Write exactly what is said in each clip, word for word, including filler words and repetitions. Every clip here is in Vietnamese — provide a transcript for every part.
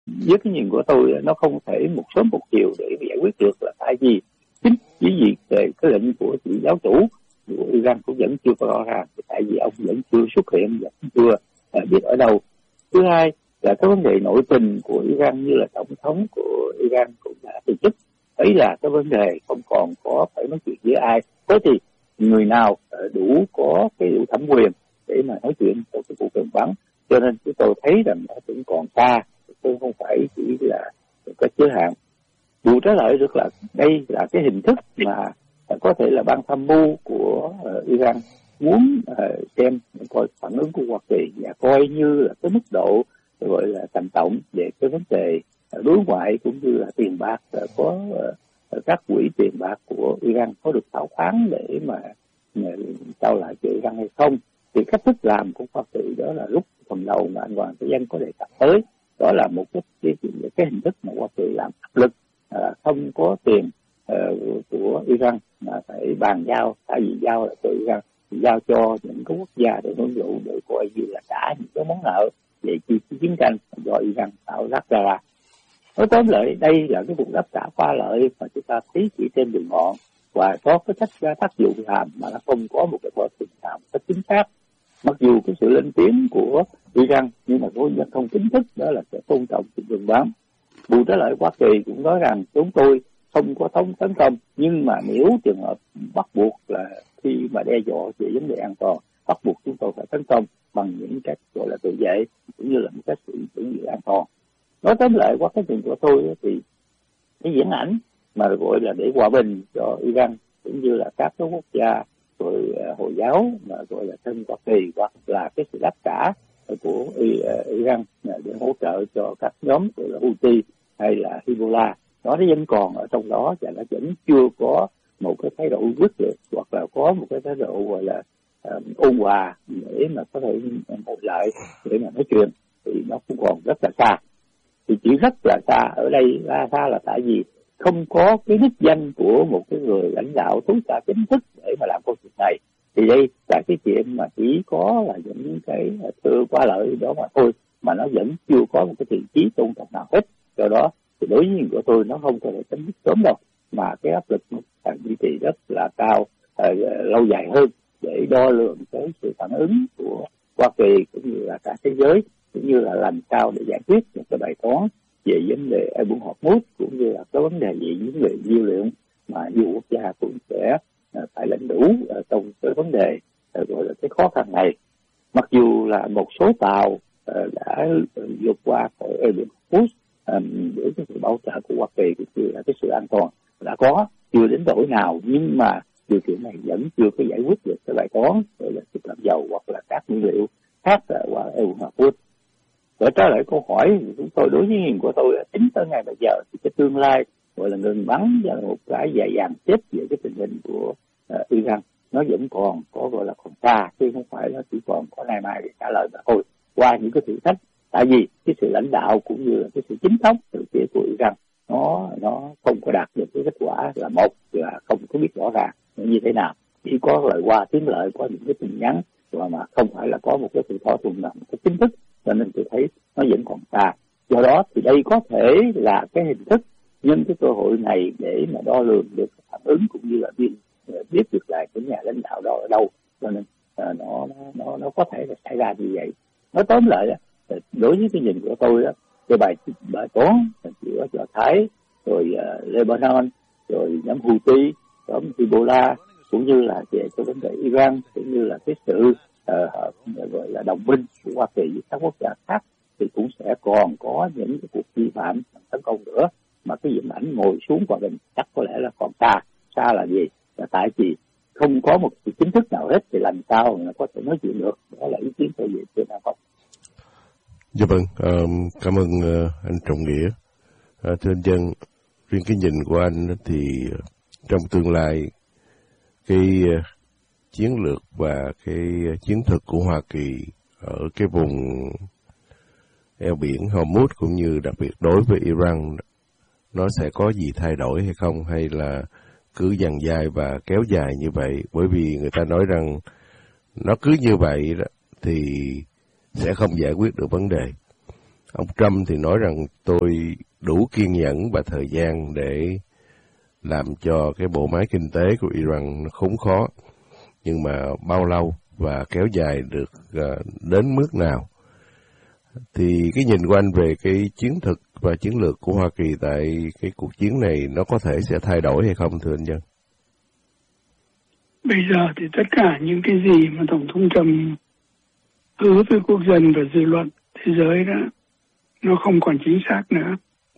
với cái nhìn của tôi nó không thể một sớm một chiều để giải quyết được, là tại vì chính chỉ vì cái lệnh của vị giáo chủ của Iran cũng vẫn chưa có rõ ràng, tại vì ông vẫn chưa xuất hiện, vẫn chưa biết ở đâu. Thứ hai là cái vấn đề nội tình của Iran, như là tổng thống của Iran cũng đã từ chức. Ấy là cái vấn đề không còn có phải nói chuyện với ai. Thế thì người nào đủ có cái đủ thẩm quyền để mà nói chuyện trong cái cuộc trừng bắn. Cho nên chúng tôi thấy rằng nó cũng còn xa, tôi không phải chỉ là có giới hạn. Vụ trả lời được là đây là cái hình thức mà có thể là ban tham mưu của uh, Iran muốn uh, xem coi phản ứng của Hoa Kỳ và coi như là cái mức độ gọi là hành động về cái vấn đề uh, đối ngoại cũng như là tiền bạc, uh, có uh, các quỹ tiền bạc của Iran có được thảo khoán để mà uh, trao lại cho Iran hay không. Thì cách thức làm của Hoa Kỳ đó là lúc phần đầu mà anh Hoàng Thế Dân có đề cập tới, đó là một cái, cái, cái hình thức mà Hoa Kỳ làm áp lực uh, không có tiền uh, của Iran mà phải bàn giao, tại vì giao là cho Iran thì giao cho những cái quốc gia để hưởng thụ, để coi như là trả những cái món nợ về chi phí chiến tranh do Iran tạo ra ra. Nói tóm lại, đây là cái cuộc đáp trả qua lợi mà chúng ta thấy chỉ trên đường ngọn và có cái cách ra tác dụng làm mà nó không có một cái quá trình nào rất chính xác. Mặc dù cái sự lên tiếng của Iran nhưng mà tôi vẫn không chính thức, đó là sẽ tôn trọng sự ngừng bắn. Bộ trả lời Hoa Kỳ cũng nói rằng chúng tôi không có thống tấn công, nhưng mà nếu trường hợp bắt buộc là khi mà đe dọa về vấn đề an toàn, bắt buộc chúng tôi phải tấn công bằng những cách gọi là tự vệ cũng như là một cách sự chuẩn bị an toàn. Nói tóm lại, qua cái chuyện của tôi thì cái diễn ảnh mà gọi là để hòa bình cho Iran cũng như là các cái quốc gia rồi Hồi giáo mà gọi là thân Hoa Kỳ, hoặc là cái sự đáp trả của Iran để hỗ trợ cho các nhóm gọi là Houthi hay là Hezbollah, nó vẫn còn ở trong đó và nó vẫn chưa có một cái thái độ quyết liệt hoặc là có một cái thái độ gọi là uh, ôn hòa để mà có thể ngồi lại để mà nói chuyện, thì nó cũng còn rất là xa. Thì chỉ rất là xa ở đây là xa là tại vì không có cái đích danh của một cái người lãnh đạo tối cao chính thức để mà làm công việc này. Thì đây là cái chuyện mà chỉ có là những cái sự qua lợi đó mà thôi, mà nó vẫn chưa có một cái thiện chí tôn trọng nào hết. Do đó thì đối với nhìn của tôi nó không có thể chấm dứt sớm đâu, mà cái áp lực càng duy trì rất là cao, uh, lâu dài hơn để đo lường cái sự phản ứng của Hoa Kỳ cũng như là cả thế giới, cũng như là làm sao để giải quyết một cái bài toán về vấn đề Abu Hormuz cũng như là cái vấn đề về những người nhiên liệu mà nhiều quốc gia cũng sẽ uh, phải lãnh đủ uh, trong cái vấn đề uh, gọi là cái khó khăn này. Mặc dù là một số tàu uh, đã vượt qua khỏi Abu Hormuz um, với cái sự bảo trợ của Hoa Kỳ cũng như là cái sự an toàn đã có, chưa đến đổi nào, nhưng mà điều kiện này vẫn chưa có giải quyết được cái bài toán gọi là thịt làm dầu hoặc là các nguyên liệu khác qua Abu Hormuz. Để trả lời câu hỏi thì chúng tôi đối với nhìn của tôi là tính tới ngày bây giờ thì cái tương lai gọi là ngừng bắn và một cái dài dàng chết về cái tình hình của uh, Iran nó vẫn còn có gọi là còn xa, chứ không phải là chỉ còn có nay mai để trả lời mà thôi. Qua những cái thử thách, tại vì cái sự lãnh đạo cũng như là cái sự chính thống từ phía của Iran nó nó không có đạt được cái kết quả, là một là không có biết rõ ràng như thế nào, chỉ có lời qua tiếng lợi, có những cái tin nhắn và mà không phải là có một cái sự thỏa thuận nào một cái chính thức, cho nên tôi thấy nó vẫn còn xa. Do đó thì đây có thể là cái hình thức nhân cái cơ hội này để mà đo lường được phản ứng cũng như là biết biết được lại cái nhà lãnh đạo đó ở đâu, cho nên uh, nó nó nó có thể là xảy ra như vậy. Nói tóm lại đó, đối với cái nhìn của tôi đó, cái bài bài toán giữa Do Thái rồi uh, Lebanon rồi nhóm Houthi, nhóm Hezbollah cũng như là về cái vấn đề Iran cũng như là cái sự uh, gọi là đồng minh của Hoa Kỳ với các quốc gia khác thì cũng sẽ còn có những cái cuộc vi phạm tấn công nữa, mà cái diện ảnh ngồi xuống hòa bình chắc có lẽ là còn xa. Xa là gì? Là tại vì không có một sự chính thức nào hết thì làm sao mà có thể nói chuyện được. Đó là ý kiến tôi về chuyện nào không. Dạ vâng, um, cảm ơn uh, anh Trọng Nghĩa. Uh, thưa anh Dân, riêng cái nhìn của anh thì uh, trong tương lai cái uh, chiến lược và cái uh, chiến thuật của Hoa Kỳ ở cái vùng eo biển Hormuz cũng như đặc biệt đối với Iran nó sẽ có gì thay đổi hay không, hay là cứ dàn dai và kéo dài như vậy? Bởi vì người ta nói rằng nó cứ như vậy đó, thì sẽ không giải quyết được vấn đề. Ông Trump thì nói rằng tôi đủ kiên nhẫn và thời gian để làm cho cái bộ máy kinh tế của Iran nó khốn khó. Nhưng mà bao lâu và kéo dài được uh, đến mức nào? Thì cái nhìn của anh về cái chiến thực và chiến lược của Hoa Kỳ tại cái cuộc chiến này nó có thể sẽ thay đổi hay không, thưa anh Dân? Bây giờ thì tất cả những cái gì mà Tổng thống Trump hứa với quốc dân và dư luận thế giới đó, nó không còn chính xác nữa.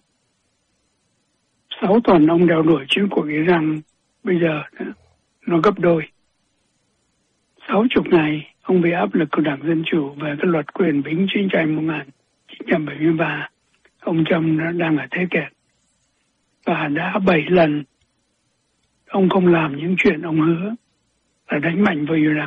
Sáu tuần ông đeo đuổi chiến cuộc Iran, bây giờ đó, nó gấp đôi. Sáu chục ngày ông bị áp lực của Đảng Dân Chủ về cái luật quyền bính chiến tranh một nghìn chín trăm bảy mươi ba. Ông Trump đang ở thế kẹt. Và đã bảy lần ông không làm những chuyện ông hứa là đánh mạnh vào Iran.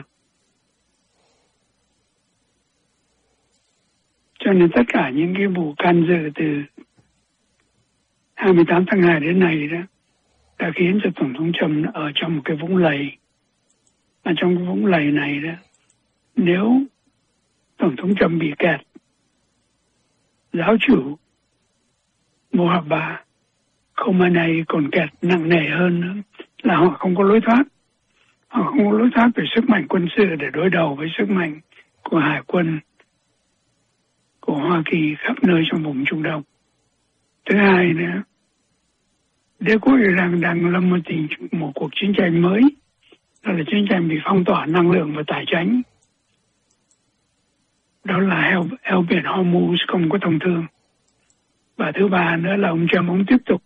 Cho nên tất cả những cái vụ can dự từ hai mươi tám tháng hai đến nay đó đã khiến cho Tổng thống Trump ở trong một cái vũng lầy. Mà trong cái vũng lầy này đó, nếu Tổng thống Trump bị kẹt, giáo chủ Mohabba không ai này còn kẹt nặng nề hơn nữa là họ không có lối thoát. Họ không có lối thoát về sức mạnh quân sự để đối đầu với sức mạnh của hải quân của Hoa Kỳ khắp nơi trong vùng Trung Đông. Thứ hai nữa, đế quốc Iran đang lâm một, tình, một cuộc chiến tranh mới, đó là chiến tranh bị phong tỏa năng lượng và tài chính. Đó là eo, eo biển Hormuz không có thông thương. Và thứ ba nữa là ông Trump ông tiếp tục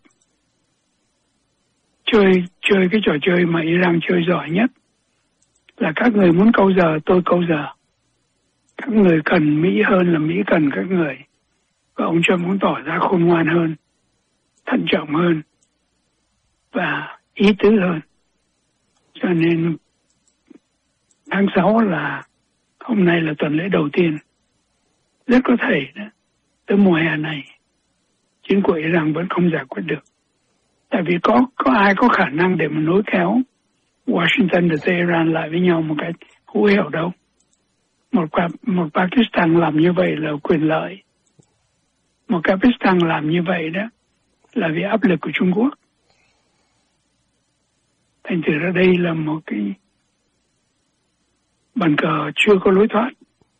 chơi chơi cái trò chơi mà Iran chơi giỏi nhất, là các người muốn câu giờ tôi câu giờ, các người cần Mỹ hơn là Mỹ cần các người, và ông Trump muốn tỏ ra khôn ngoan hơn, thận trọng hơn và ý tứ hơn. Cho nên tháng sáu là hôm nay là tuần lễ đầu tiên, rất có thể đó, tới mùa hè này chiến của Iran vẫn không giải quyết được. Tại vì có có ai có khả năng để mà nối kéo Washington và Tehran lại với nhau một cách hữu hiệu đâu. Một, một Pakistan làm như vậy là quyền lợi. Một Pakistan làm như vậy đó là vì áp lực của Trung Quốc. Thành thử ra đây là một cái bàn cờ chưa có lối thoát.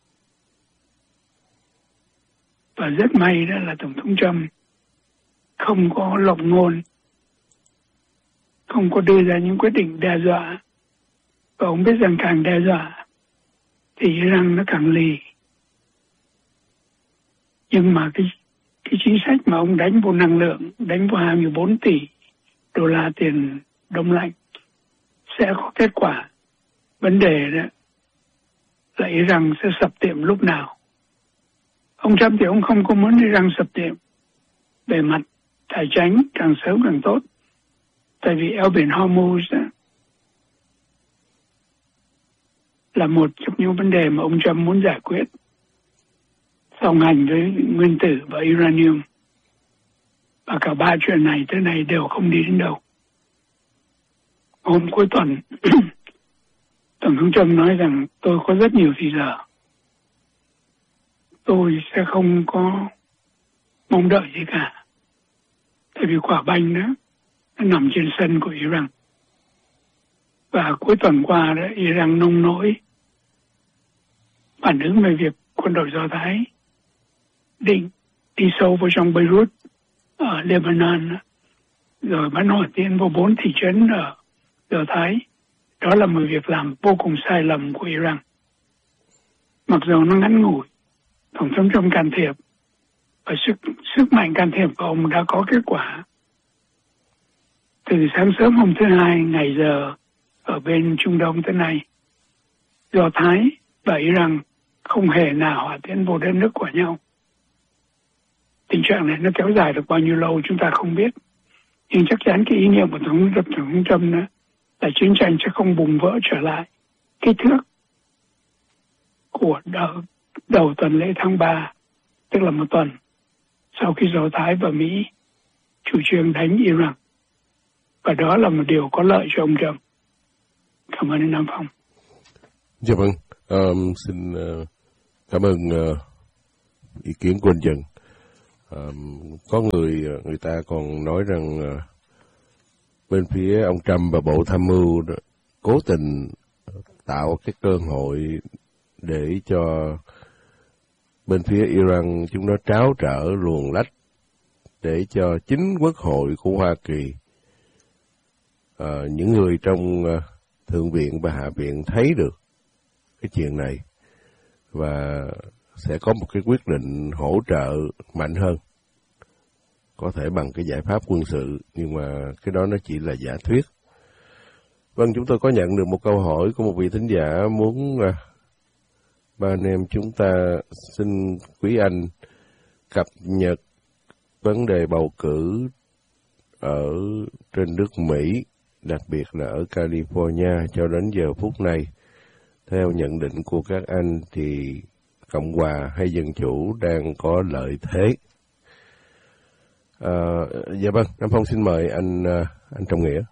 Và rất may đó là Tổng thống Trump không có lộng ngôn, không có đưa ra những quyết định đe dọa. Và ông biết rằng càng đe dọa thì Iran nó càng lì. Nhưng mà cái, cái chính sách mà ông đánh vô năng lượng, đánh vô hai mươi bốn tỷ đô la tiền đông lạnh sẽ có kết quả. Vấn đề đó là Iran sẽ sập tiệm lúc nào. Ông Trump thì ông không có muốn Iran sập tiệm về mặt tài chính, càng sớm càng tốt. Tại vì eo biển Hormuz đó là một trong những vấn đề mà ông Trump muốn giải quyết song hành với nguyên tử và uranium. Và cả ba chuyện này tới nay đều không đi đến đâu. Hôm cuối tuần, Tổng thống Trump nói rằng tôi có rất nhiều thì giờ. Tôi sẽ không có mong đợi gì cả. Tại vì quả banh đó, nó nằm trên sân của Iran. Và cuối tuần qua đó, Iran nông nổi phản ứng về việc quân đội Do Thái định đi sâu vào trong Beirut ở Lebanon, rồi bắn hỏa tiễn vào bốn thị trấn ở Do Thái. Đó là một việc làm vô cùng sai lầm của Iran. Mặc dù nó ngắn ngủi, Tổng thống Trump can thiệp, và sức, sức mạnh can thiệp của ông đã có kết quả. Từ sáng sớm hôm thứ Hai, ngày giờ ở bên Trung Đông tới nay, Do Thái và Iran không hề nào hỏa tiễn vô đất nước của nhau. Tình trạng này nó kéo dài được bao nhiêu lâu chúng ta không biết. Nhưng chắc chắn cái ý niệm của Tổng thống Trump đó là chiến tranh sẽ không bùng vỡ trở lại. Kích thước của đầu, đầu tuần lễ tháng ba, tức là một tuần sau khi Do Thái và Mỹ chủ trương đánh Iran. Và đó là một điều có lợi cho ông Trump. Cảm ơn anh Nam Phong. Dạ vâng, um, xin uh, cảm ơn uh, ý kiến của anh Dân. Uh, có người người ta còn nói rằng uh, bên phía ông Trump và Bộ Tham mưu cố tình tạo cái cơ hội để cho bên phía Iran chúng nó tráo trở luồn lách để cho chính quốc hội của Hoa Kỳ, uh, những người trong uh, Thượng viện và Hạ viện thấy được cái chuyện này và sẽ có một cái quyết định hỗ trợ mạnh hơn, có thể bằng cái giải pháp quân sự, nhưng mà cái đó nó chỉ là giả thuyết. Vâng, chúng tôi có nhận được một câu hỏi của một vị thính giả muốn uh, ba anh em chúng ta xin quý anh cập nhật vấn đề bầu cử ở trên nước Mỹ, đặc biệt là ở California cho đến giờ phút này. Theo nhận định của các anh thì Cộng hòa hay Dân chủ đang có lợi thế. À, dạ vâng, Nam Phong xin mời anh anh Trọng Nghĩa.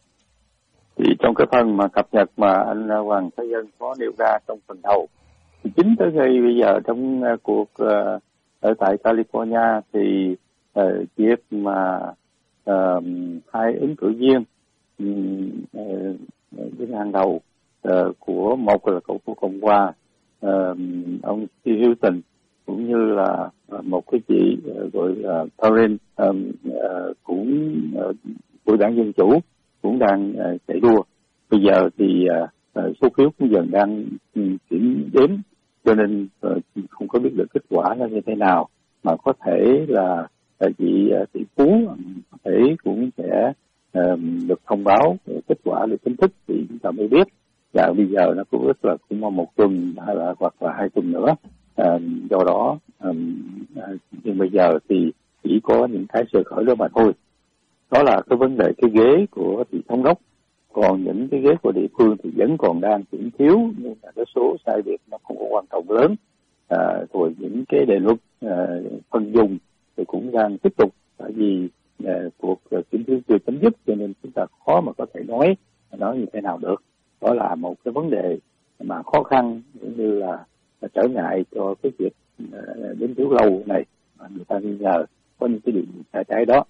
Thì trong cái phần mà cập nhật mà anh Hoàng Thái Dân có nêu ra trong phần đầu, thì chính tới khi bây giờ trong uh, cuộc uh, ở tại California thì uh, việc mà uh, hai ứng cử viên um, uh, đứng hàng đầu uh, của một là cậu của Cộng hòa, uh, ông Steve Hilton, cũng như là uh, một cái chị uh, gọi là Taryn um, uh, cũng uh, của đảng Dân chủ cũng đang uh, chạy đua. Bây giờ thì uh, số phiếu cũng dần đang um, kiểm đếm, cho nên uh, không có biết được kết quả nó như thế nào, mà có thể là uh, chị uh, tỷ phú có thể cũng sẽ uh, được thông báo kết quả để chính thức thì chúng ta mới biết. Và bây giờ nó cũng rất là cũng một tuần hay là hoặc là hai tuần nữa. Uh, do đó um, uh, nhưng bây giờ thì chỉ có những cái sơ khởi đó mà thôi. Đó là cái vấn đề cái ghế của thị thống đốc. Còn những cái ghế của địa phương thì vẫn còn đang kiểm thiếu, nhưng mà cái số sai biệt nó không có quan trọng lớn. À, rồi những cái đề luật à, phân vùng thì cũng đang tiếp tục, tại vì à, cuộc kiểm thiếu chưa chấm dứt, cho nên chúng ta khó mà có thể nói nói như thế nào được. Đó là một cái vấn đề mà khó khăn cũng như là, là trở ngại cho cái việc à, đến thiếu lâu này mà người ta nghi ngờ có những cái điều sai trái đó.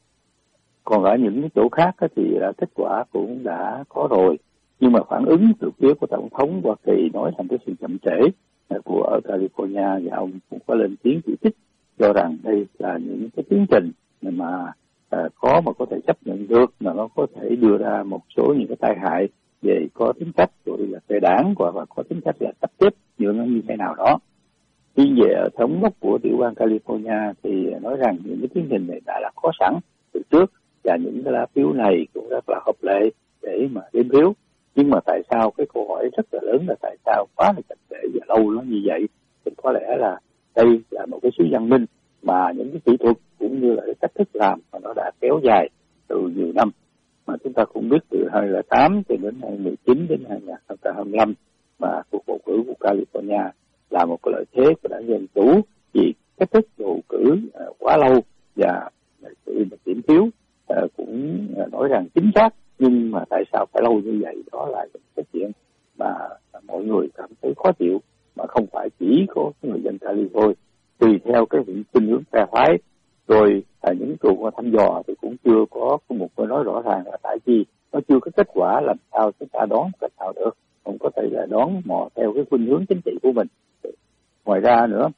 Còn ở những cái chỗ khác thì kết quả cũng đã có rồi, nhưng mà phản ứng từ phía của Tổng thống Hoa Kỳ nói rằng cái sự chậm trễ của ở California, và ông cũng có lên tiếng chỉ trích cho rằng đây là những cái tiến trình mà à, khó mà có thể chấp nhận được, mà nó có thể đưa ra một số những cái tai hại về có tính cách rồi là về đảng, hoặc là có tính cách là sắp xếp như nó như thế nào đó. Khi về thống đốc của tiểu bang California thì nói rằng những cái tiến trình này đã là có sẵn từ trước, và những cái lá phiếu này cũng rất là hợp lệ để mà đếm phiếu. Nhưng mà tại sao, cái câu hỏi rất là lớn là tại sao quá là chậm trễ và lâu nó như vậy? Thì có lẽ là đây là một cái sứ văn minh mà những cái kỹ thuật cũng như là cái cách thức làm mà nó đã kéo dài từ nhiều năm. Mà chúng ta cũng biết từ hai nghìn không trăm lẻ tám cho đến hai nghìn không trăm mười chín đến hai nghìn không trăm hai mươi lăm mà cuộc bầu cử của California là một cái lợi thế của đảng Dân chủ, vì cách thức bầu cử uh, quá lâu và sự kiểm phiếu uh, cũng uh, nói rằng chính xác, nhưng mà tại sao phải lâu như vậy? Đó là cái chuyện mà mọi người cảm thấy khó chịu, mà không phải chỉ có người dân California. Tùy theo cái khuynh hướng phe phái, rồi à, những cuộc thăm dò thì cũng chưa có một cái nói rõ ràng là tại vì nó chưa có kết quả, làm sao chúng ta đoán cách nào được, không có thể là đoán mò theo cái khuynh hướng chính trị của mình. Ngoài ra nữa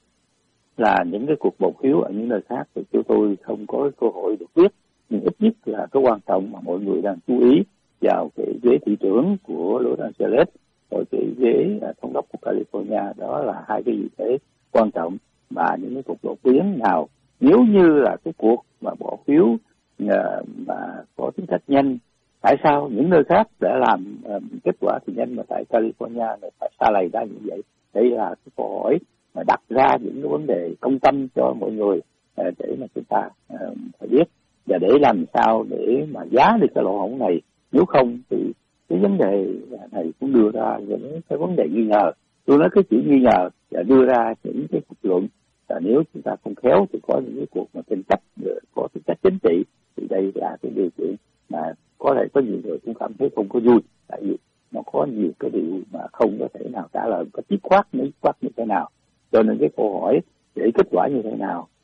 là những cái cuộc bầu phiếu ở những nơi khác thì chúng tôi không có cơ hội được biết, nhưng ít nhất là cái quan trọng mà mọi người đang chú ý vào cái ghế thị trưởng của Los Angeles, rồi cái ghế à, thống đốc của California. Đó là hai cái vị thế quan trọng mà những cái cuộc bầu phiếu nào, nếu như là cái cuộc mà bỏ phiếu uh, mà có tính cách nhanh, tại sao những nơi khác đã làm uh, kết quả thì nhanh mà tại California này phải xa lầy ra như vậy? Đây là cái câu hỏi mà đặt ra những cái vấn đề công tâm cho mọi người uh, để mà chúng ta uh, phải biết, và để làm sao để mà giá được cái lỗ hổng này. Nếu không thì cái vấn đề này cũng đưa ra những cái vấn đề nghi ngờ. Tôi nói cái chữ nghi ngờ và đưa ra những cái kết luận, và nếu chúng ta không khéo thì có những cái cuộc mà tranh chấp có tính cách chính trị, thì đây là cái điều kiện mà có thể có nhiều người cũng cảm thấy không có vui, tại vì nó có nhiều cái điều mà không có thể nào trả lời có dứt khoát, dứt khoát như thế nào. Cho nên cái câu hỏi để kết quả như thế nào thì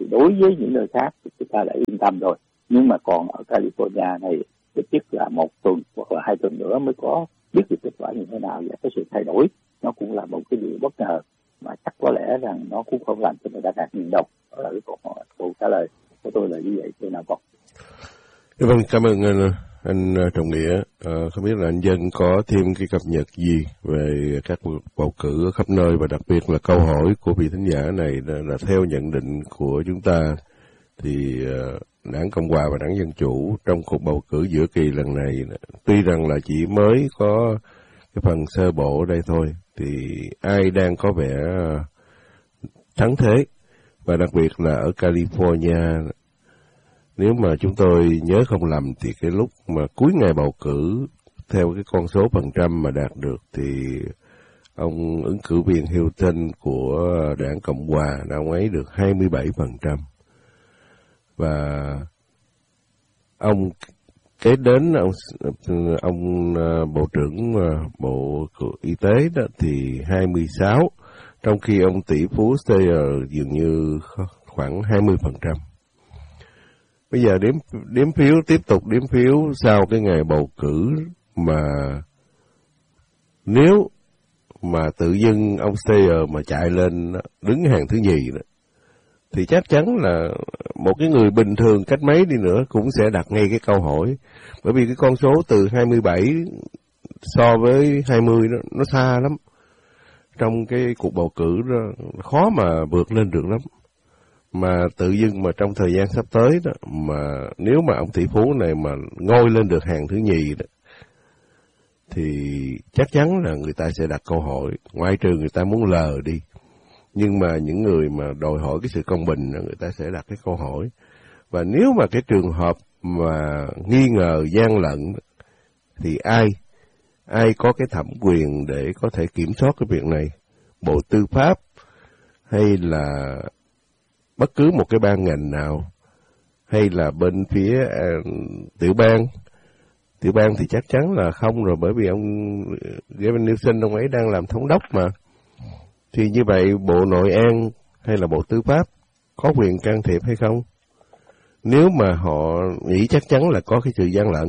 thì đối với những nơi khác thì chúng ta đã yên tâm rồi. Nhưng mà còn ở California này ít nhất là một tuần hoặc là hai tuần nữa mới có biết được kết quả như thế nào, và cái sự thay đổi nó cũng là một cái điều bất ngờ mà chắc có lẽ rằng nó cũng không làm cho người ta ngạc nhiên đâu. Đó là cái câu hỏi, câu trả lời của tôi là như vậy. Tôi nào còn. Vâng, cảm ơn anh, anh Trọng Nghĩa. À, không biết là anh Dân có thêm cái cập nhật gì về các cuộc bầu cử ở khắp nơi, và đặc biệt là câu hỏi của vị thính giả này là, là theo nhận định của chúng ta thì uh, Đảng Cộng Hòa và Đảng Dân Chủ trong cuộc bầu cử giữa kỳ lần này tuy rằng là chỉ mới có cái phần sơ bộ ở đây thôi, thì ai đang có vẻ thắng thế, và đặc biệt là ở California, nếu mà chúng tôi nhớ không lầm thì cái lúc mà cuối ngày bầu cử theo cái con số phần trăm mà đạt được thì ông ứng cử viên Hilton của Đảng Cộng Hòa đã ông ấy được hai mươi bảy phần trăm, và ông kế đến ông ông bộ trưởng bộ y tế đó thì hai mươi sáu, trong khi ông tỷ phú Steyer dường như khoảng hai mươi phần trăm. Bây giờ đếm đếm phiếu, tiếp tục đếm phiếu sau cái ngày bầu cử, mà nếu mà tự dưng ông Steyer mà chạy lên đứng hàng thứ nhì đó, thì chắc chắn là một cái người bình thường cách mấy đi nữa cũng sẽ đặt ngay cái câu hỏi. Bởi vì cái con số từ hai mươi bảy so với hai mươi đó, nó xa lắm. Trong cái cuộc bầu cử đó, khó mà vượt lên được lắm. Mà tự dưng mà trong thời gian sắp tới đó, mà nếu mà ông tỷ phú này mà ngôi lên được hàng thứ nhì đó, thì chắc chắn là người ta sẽ đặt câu hỏi, ngoại trừ người ta muốn lờ đi. Nhưng mà những người mà đòi hỏi cái sự công bình, người ta sẽ đặt cái câu hỏi. Và nếu mà cái trường hợp mà nghi ngờ gian lận, thì ai, ai có cái thẩm quyền để có thể kiểm soát cái việc này? Bộ Tư pháp hay là bất cứ một cái ban ngành nào, hay là bên phía à, tiểu bang? Tiểu bang thì chắc chắn là không rồi, bởi vì ông Gavin Newsom ông ấy đang làm thống đốc mà. Thì như vậy Bộ Nội an hay là Bộ Tư pháp có quyền can thiệp hay không? Nếu mà họ nghĩ chắc chắn là có cái sự gian lận.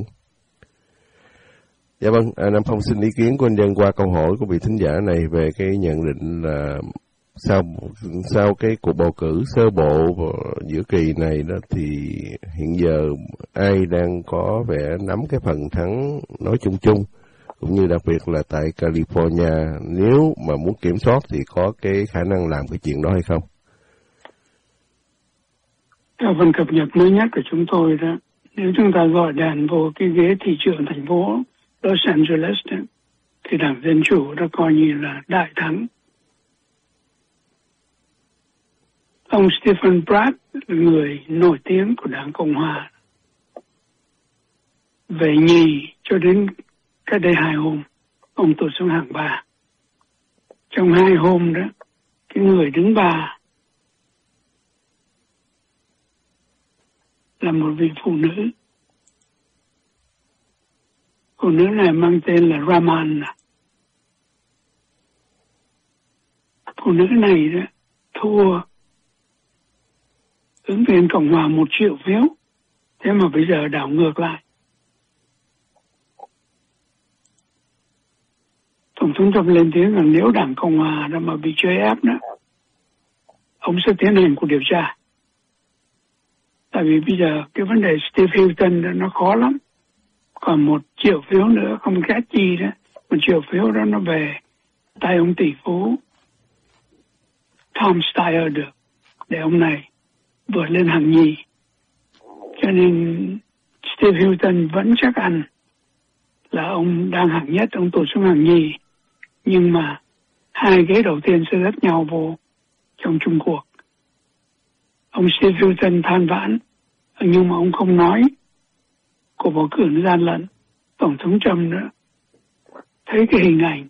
Dạ vâng, à, Nam Phong xin ý kiến của anh Dân qua câu hỏi của vị thính giả này về cái nhận định là sau sau cái cuộc bầu cử sơ bộ giữa kỳ này đó, thì hiện giờ ai đang có vẻ nắm cái phần thắng nói chung chung, cũng như đặc biệt là tại California, nếu mà muốn kiểm soát thì có cái khả năng làm cái chuyện đó hay không? Theo phần cập nhật mới nhất của chúng tôi đó, nếu chúng ta gọi đàn vô cái ghế thị trưởng thành phố Los Angeles đó, thì Đảng Dân Chủ đã coi như là đại thắng. Ông Stephen Pratt là người nổi tiếng của Đảng Cộng Hòa, về nhì cho đến cách đây hai hôm, ông tụt xuống hạng ba. Trong hai hôm đó, cái người đứng ba là một vị phụ nữ. Phụ nữ này mang tên là Raman. Phụ nữ này đó thua ứng viên Cộng Hòa một triệu phiếu, thế mà bây giờ đảo ngược lại. Tổng thống Trump lên tiếng rằng nếu Đảng Cộng Hòa đã mà bị chơi ép đó, ông sẽ tiến hành cuộc điều tra. Tại vì bây giờ cái vấn đề Steve Hilton đó, nó khó lắm. Còn một triệu phiếu nữa không khác chi đó, một triệu phiếu đó nó về tay ông tỷ phú Tom Steyer được, để ông này vượt lên hàng nhì. Cho nên Steve Hilton vẫn chắc ăn là ông đang hạng nhất, ông tụt xuống hàng nhì. Nhưng mà hai ghế đầu tiên sẽ rất nhau vô trong chung cuộc. Ông Steve Hilton than vãn, nhưng mà ông không nói cuộc bầu cử nó gian lận. Tổng thống Trump nữa thấy cái hình ảnh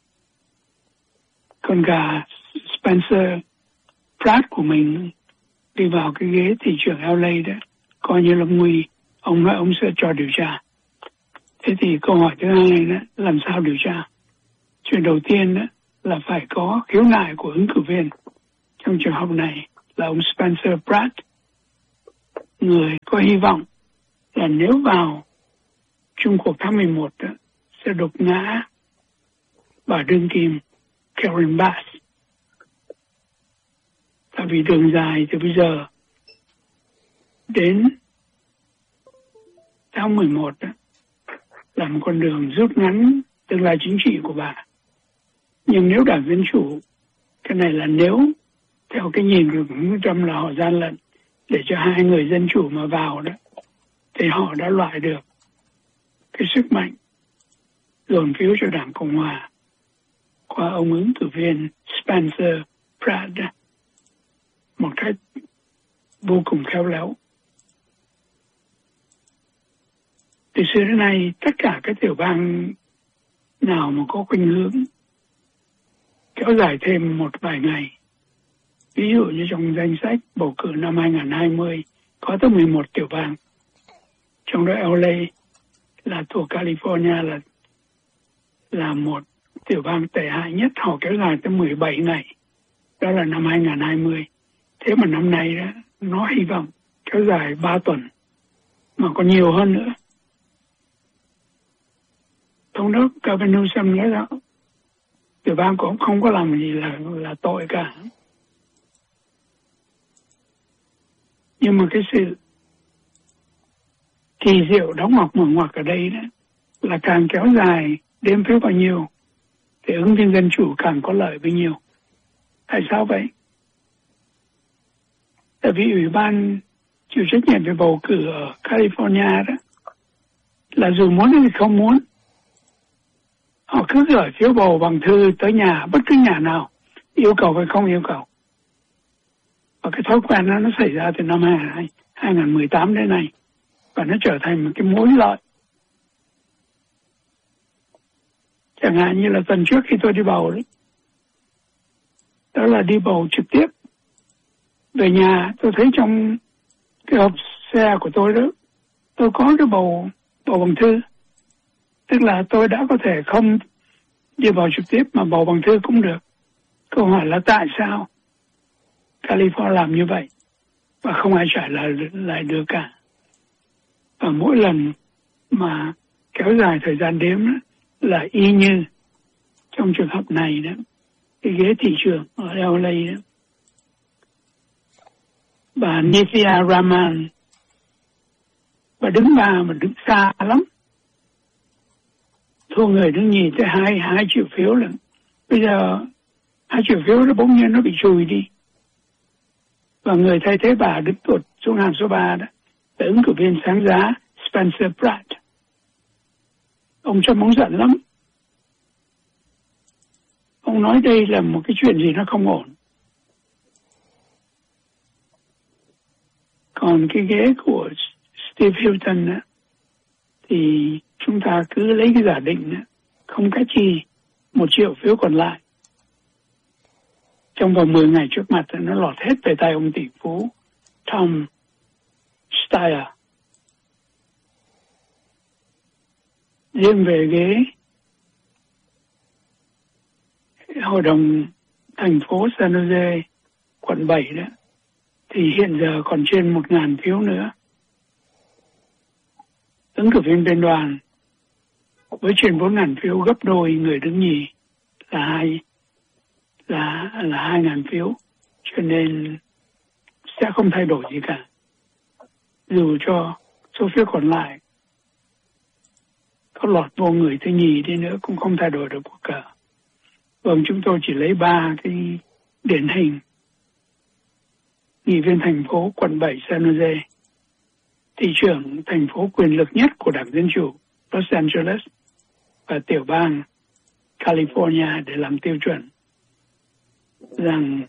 con gà Spencer Pratt của mình đi vào cái ghế thị trưởng lờ a đó, coi như là nguy. Ông nói ông sẽ cho điều tra. Thế thì câu hỏi thứ hai đó, làm sao điều tra? Chuyện đầu tiên đó, là phải có khiếu nại của ứng cử viên. Trong trường hợp này là ông Spencer Pratt, người có hy vọng là nếu vào chung cuộc tháng mười một đó, sẽ đục ngã bà đương kim Karen Bass. Tại vì đường dài từ bây giờ đến tháng mười một đó, là một con đường rút ngắn tương lai chính trị của bà. Nhưng nếu Đảng Dân Chủ, cái này là nếu theo cái nhìn của ông Trump là họ gian lận để cho hai người Dân Chủ mà vào đó, thì họ đã loại được cái sức mạnh dồn phiếu cho Đảng Cộng Hòa qua ông ứng cử viên Spencer Pratt đó, một cách vô cùng khéo léo. Từ xưa đến nay, tất cả các tiểu bang nào mà có khuynh hướng kéo dài thêm một vài ngày, ví dụ như trong danh sách bầu cử năm hai không hai không có tới mười một tiểu bang, trong đó lờ a là thuộc California là là một tiểu bang tệ hại nhất, họ kéo dài tới mười bảy ngày, đó là năm hai không hai không. Thế mà năm nay đó, nó hy vọng kéo dài ba tuần, mà còn nhiều hơn nữa. Thống đốc Gavin Newsom nói đó, tiểu bang cũng không có làm gì là là tội cả. Nhưng mà cái sự kỳ diệu đóng ngoặc mở ngoặc ở đây đó là càng kéo dài đếm phiếu bao nhiêu thì ứng viên Dân Chủ càng có lợi bấy nhiêu. Tại sao vậy? Tại vì Ủy ban chịu trách nhiệm về bầu cử ở California đó là dù muốn hay không muốn, họ cứ gửi phiếu bầu bằng thư tới nhà, bất cứ nhà nào, yêu cầu hay không yêu cầu. Và cái thói quen đó nó xảy ra từ năm hai không một tám đến nay, và nó trở thành một cái mối lợi. Chẳng hạn như là tuần trước khi tôi đi bầu đấy, đó là đi bầu trực tiếp. Về nhà tôi thấy trong cái hộp xe của tôi đó, tôi có cái bầu bầu bằng thư. Tức là tôi đã có thể không đi bầu trực tiếp mà bầu bằng thư cũng được. Câu hỏi là tại sao California làm như vậy và không ai trả lời lại được cả. Và mỗi lần mà kéo dài thời gian đếm đó, là y như trong trường hợp này đó, cái ghế thị trường ở lờ a đó, bà Nithya Raman, bà đứng ba mà đứng xa lắm, thua người đứng nhì tới hai hai triệu phiếu lần. Bây giờ hai triệu phiếu nó bỗng nhiên nó bị chùi đi, và người thay thế bà đứng tụt xuống hàng số ba đó là ứng cử viên sáng giá Spencer Pratt. Ông Trump ông giận lắm. Ông nói đây là một cái chuyện gì nó không ổn. Còn cái ghế của Steve Hilton á, thì chúng ta cứ lấy cái giả định á, không cách chi một triệu phiếu còn lại. Trong vòng mười ngày trước mặt nó lọt hết về tay ông tỷ phú Tom Steyer. Riêng về ghế Hội đồng thành phố San Jose, quận bảy đó, thì hiện giờ còn trên một ngàn phiếu nữa. Ứng cử viên bên đoàn với trên bốn ngàn phiếu, gấp đôi người đứng nhì là hai là là hai ngàn phiếu, cho nên sẽ không thay đổi gì cả. Dù cho số phiếu còn lại có lọt vô người thứ nhì đi nữa cũng không thay đổi được cuộc cờ. Vâng, chúng tôi chỉ lấy ba cái điển hình: nghị viên thành phố quận bảy San Jose, thị trưởng thành phố quyền lực nhất của Đảng Dân Chủ Los Angeles, và tiểu bang California để làm tiêu chuẩn rằng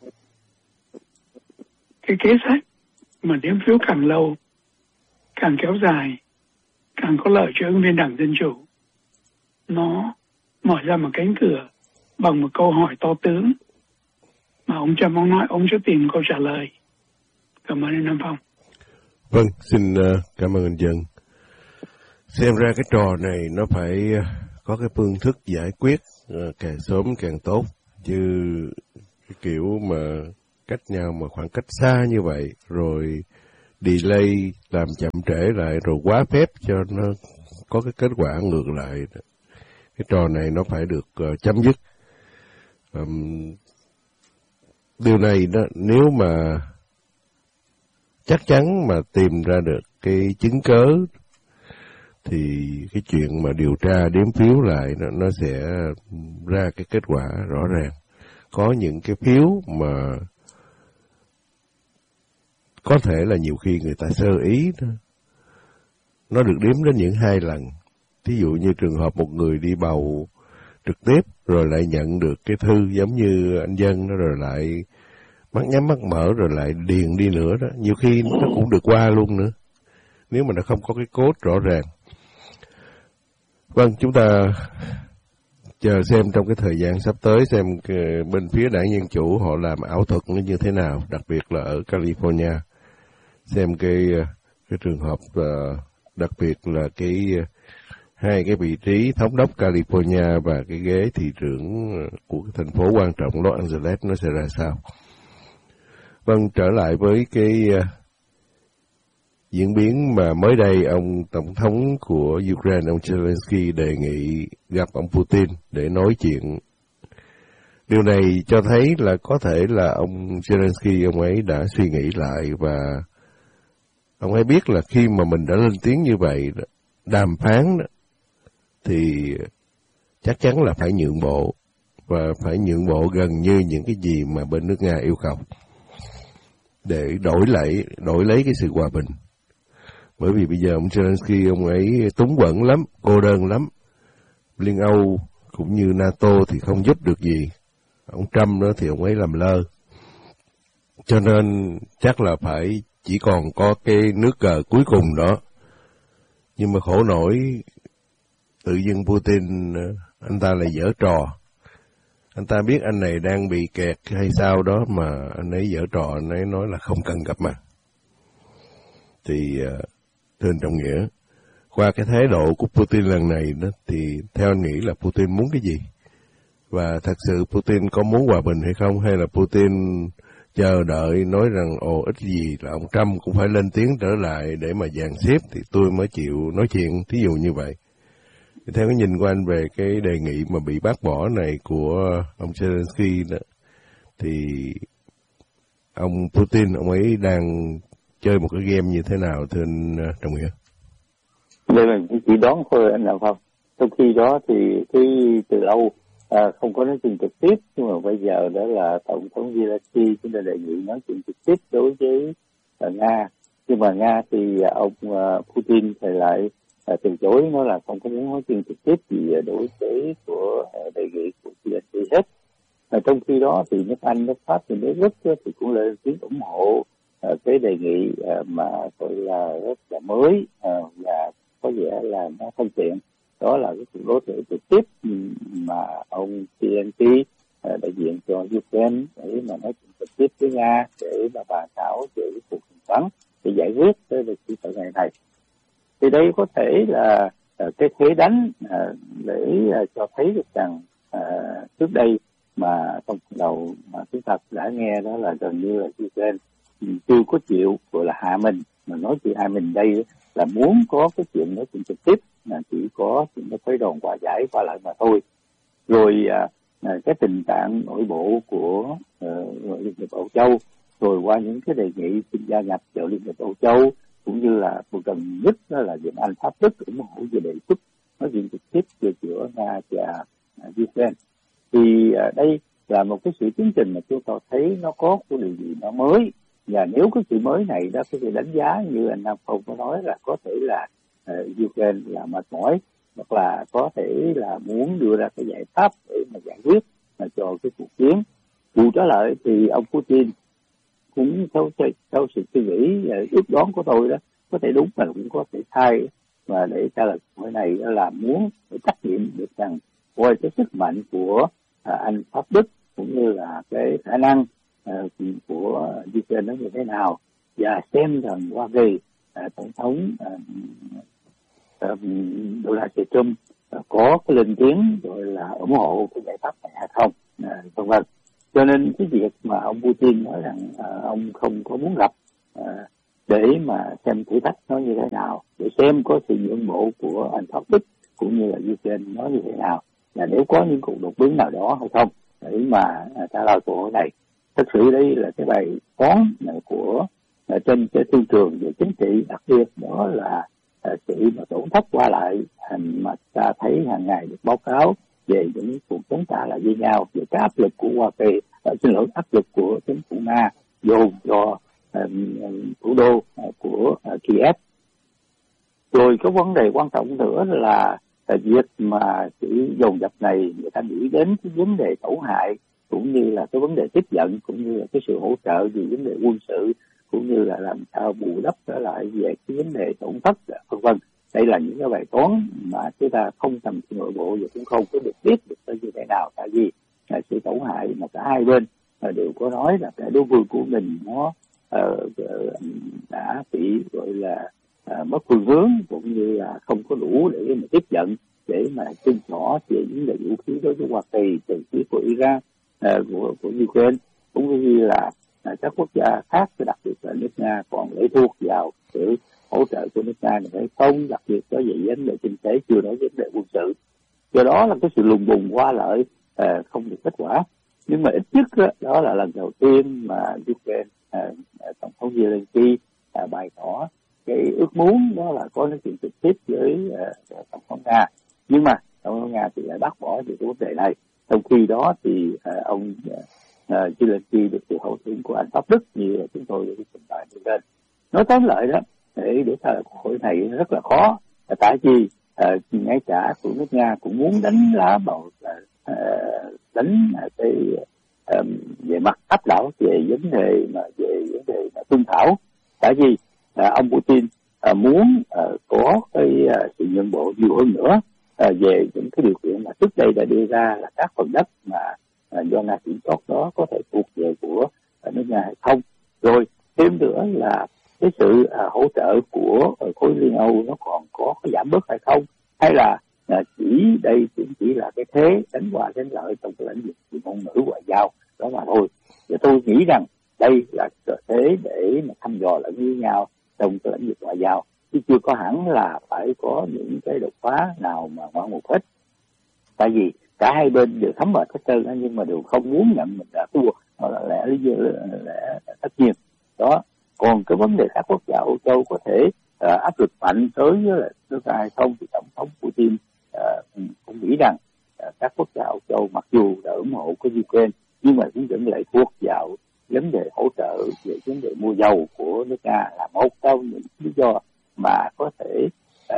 cái kế sách mà đếm phiếu càng lâu, càng kéo dài, càng có lợi cho ứng viên Đảng Dân Chủ. Nó mở ra một cánh cửa bằng một câu hỏi to tướng mà ông Trump ông nói ông sẽ tìm câu trả lời. Cảm ơn anh Nam Phong. Vâng, xin uh, cảm ơn anh Dân. Xem ra cái trò này nó phải uh, có cái phương thức giải quyết uh, càng sớm càng tốt, chứ cái kiểu mà cách nhau mà khoảng cách xa như vậy, rồi delay làm chậm trễ lại, rồi quá phép cho nó có cái kết quả ngược lại. Cái trò này nó phải được uh, chấm dứt. Um, điều này đó, nếu mà chắc chắn mà tìm ra được cái chứng cớ thì cái chuyện mà điều tra đếm phiếu lại nó, nó sẽ ra cái kết quả rõ ràng. Có những cái phiếu mà có thể là nhiều khi người ta sơ ý đó. Nó được đếm đến những hai lần. Thí dụ như trường hợp một người đi bầu trực tiếp rồi lại nhận được cái thư giống như anh Dân đó, rồi lại mắt nhắm mắt mở rồi lại điền đi nữa đó. Nhiều khi nó cũng được qua luôn nữa, nếu mà nó không có cái code rõ ràng. Vâng, chúng ta chờ xem trong cái thời gian sắp tới xem cái bên phía đảng Dân Chủ họ làm ảo thuật nó như thế nào, đặc biệt là ở California. Xem cái cái trường hợp uh, đặc biệt là cái hai cái vị trí thống đốc California và cái ghế thị trưởng của cái thành phố quan trọng Los Angeles nó sẽ ra sao. Vâng, trở lại với cái uh, diễn biến mà mới đây ông Tổng thống của Ukraine, ông Zelensky đề nghị gặp ông Putin để nói chuyện. Điều này cho thấy là có thể là ông Zelensky, ông ấy đã suy nghĩ lại và ông ấy biết là khi mà mình đã lên tiếng như vậy, đàm phán đó, thì chắc chắn là phải nhượng bộ, và phải nhượng bộ gần như những cái gì mà bên nước Nga yêu cầu, để đổi lại, đổi lấy cái sự hòa bình. Bởi vì bây giờ ông Zelensky, ông ấy túng quẫn lắm, cô đơn lắm. Liên Âu cũng như NATO thì không giúp được gì. Ông Trump đó thì ông ấy làm lơ. Cho nên chắc là phải chỉ còn có cái nước cờ cuối cùng đó. Nhưng mà khổ nổi, tự dưng Putin, anh ta lại giở trò. Anh ta biết anh này đang bị kẹt hay sao đó mà anh ấy giở trò, anh ấy nói là không cần gặp mặt. Thì thưa anh Trọng Nghĩa, qua cái thái độ của Putin lần này đó, thì theo anh nghĩ là Putin muốn cái gì? Và thật sự Putin có muốn hòa bình hay không? Hay là Putin chờ đợi nói rằng ồ ít gì là ông Trump cũng phải lên tiếng trở lại để mà dàn xếp thì tôi mới chịu nói chuyện, thí dụ như vậy. Theo cái nhìn của anh về cái đề nghị mà bị bác bỏ này của ông Zelensky đó, thì ông Putin, ông ấy đang chơi một cái game như thế nào thưa anh Trọng Nghĩa? Đây là chỉ đoán thôi anh nào không. Trong khi đó thì cái từ lâu à, không có nói chuyện trực tiếp, nhưng mà bây giờ đó là Tổng thống Zelensky cũng đã đề nghị nói chuyện trực tiếp đối với uh, Nga. Nhưng mà Nga thì uh, ông uh, Putin thì lại uh, từ chối, nói là không có muốn nói chuyện trực tiếp gì đối với của uh, đề nghị của Zelensky hết. À, trong khi đó thì nước Anh, nước Pháp thì nước Đức thì cũng lên tiếng ủng hộ uh, cái đề nghị uh, mà gọi là rất là mới uh, và có vẻ là nó thân thiện. Đó là cái cuộc đối thoại trực tiếp mà ông Zelensky uh, đại diện cho Ukraine để mà nói chuyện trực tiếp với Nga để mà bàn thảo về cái cuộc đàm phán để giải quyết cái sự sự này này. Thì đây có thể là uh, cái thế đánh uh, để uh, cho thấy được rằng uh, trước đây mà trong đầu mà chúng ta đã nghe đó là gần như là Ukraine chưa có chịu gọi là hạ mình, mà nói chuyện hạ mình đây là muốn có cái chuyện nói chuyện trực tiếp, là chỉ có chuyện nó quấy đòn hòa giải qua lại mà thôi. Rồi à, cái tình trạng nội bộ của uh, Liên hiệp Âu Châu, rồi qua những cái đề nghị xin gia nhập vào Liên hiệp Âu Châu, cũng như là gần nhất đó là việc Anh, Pháp, Đức ủng hộ về đề xuất nói chuyện trực tiếp về giữa Nga và uh, Ukraine. Thì uh, đây là một cái sự tiến trình mà chúng ta thấy nó có cái điều gì nó mới. Và nếu cái sự mới này đó, cái sự đánh giá như anh Nam Phong có nói là có thể là uh, Ukraine là mệt mỏi, hoặc là có thể là muốn đưa ra cái giải pháp để mà giải quyết mà cho cái cuộc chiến. Dù trở lại thì ông Putin cũng theo, theo sự suy nghĩ ước đoán của tôi đó, có thể đúng mà cũng có thể sai, và để trả lời câu này đó là muốn để trách nhiệm được rằng coi cái sức mạnh của à, Anh, Pháp, Đức cũng như là cái khả năng à, của Ukraine nó như thế nào, và xem rằng Hoa Kỳ à, tổng thống à, à, Donald Trump à, có cái lên tiếng rồi là ủng hộ cái giải pháp này hay không, à, vân vân. Cho nên cái việc mà ông Putin nói rằng à, ông không có muốn gặp à, để mà xem thử thách nó như thế nào, để xem có sự nhượng bộ của anh Pháp Đức cũng như là Ukraine nó như thế nào, là nếu có những cuộc đột biến nào đó hay không, để mà à, trả lời câu hỏi này. Thật sự đây là cái bài toán của à, trên cái thương trường về chính trị, đặc biệt đó là à, sự mà tổn thất qua lại hành mà ta thấy hàng ngày được báo cáo về những cuộc chống trả lại với nhau, về cái áp lực của Hoa Kỳ, uh, xin lỗi áp lực của chính phủ Nga dồn cho um, thủ đô uh, của uh, Kiev. Rồi cái vấn đề quan trọng nữa là uh, việc mà sự dồn dập này người ta nghĩ đến cái vấn đề tổn hại, cũng như là cái vấn đề tiếp nhận, cũng như là cái sự hỗ trợ về vấn đề quân sự, cũng như là làm sao bù đắp trở lại về cái vấn đề tổn thất, vân vân. Đây là những cái bài toán mà chúng ta không tầm nội bộ và cũng không có được biết được như thế nào, tại vì là sự tổn hại mà cả hai bên đều có nói là cái đối phương của mình nó uh, đã bị gọi là uh, mất phương hướng, cũng như là không có đủ để mà tiếp nhận, để mà chứng tỏ về những loại vũ khí đối với Hoa Kỳ từ phía của Iran, uh, của của Ukraine, cũng như là uh, các quốc gia khác, đặc biệt là nước Nga còn lệ thuộc vào sự hỗ trợ của nước Nga này hay không, đặc biệt có về vấn đề kinh tế, chưa nói vấn đề quân sự. Do đó là cái sự lùng bùng qua lại uh, không được kết quả. Nhưng mà ít nhất đó, đó là lần đầu tiên mà Ukraine, uh, tổng thống Zelensky uh, bày tỏ cái ước muốn đó là có nói chuyện trực tiếp với uh, tổng thống Nga. Nhưng mà tổng thống Nga thì lại bác bỏ về cái vấn đề này. Trong khi đó thì uh, ông uh, Zelensky được sự hậu thuẫn của anh Pháp Đức, như là chúng tôi được trình bày lên. Nói tóm lại đó, để để trả lời câu hỏi này rất là khó, tại vì uh, ngay cả của nước Nga cũng muốn đánh lá vào uh, đánh uh, cái uh, về mặt áp đảo về vấn đề mà về vấn đề mà thương thảo, tại vì uh, ông Putin uh, muốn uh, có cái uh, sự nhượng bộ nhiều hơn nữa uh, về những cái điều kiện mà trước đây đã đưa ra, là các phần đất mà uh, do Nga kiểm soát đó có thể thuộc về của uh, nước Nga hay không. Rồi thêm nữa là cái sự à, hỗ trợ của uh, khối Liên Âu nó còn có cái giảm bớt hay không, hay là à, chỉ đây cũng chỉ là cái thế đánh hòa đánh lợi trong cái lĩnh vực của ngôn ngữ ngoại giao đó mà thôi. Và tôi nghĩ rằng đây là thế để mà thăm dò lẫn với nhau trong cái lĩnh vực ngoại giao, chứ chưa có hẳn là phải có những cái đột phá nào mà ngoạn mục hết. Tại vì cả hai bên đều thấm mệt hết trơn, nhưng mà đều không muốn nhận mình đã thua, hoặc là lẽ lý do lẽ tất nhiên đó. Còn cái vấn đề các quốc gia Âu Châu có thể uh, áp lực mạnh tới với nước ta hay không, thì tổng thống Putin uh, cũng nghĩ rằng uh, các quốc gia Âu Châu mặc dù đã ủng hộ cái Ukraine, nhưng mà cũng vẫn lệ thuộc vào vấn đề hỗ trợ về vấn đề mua dầu của nước Nga, là một trong những lý do mà có thể uh,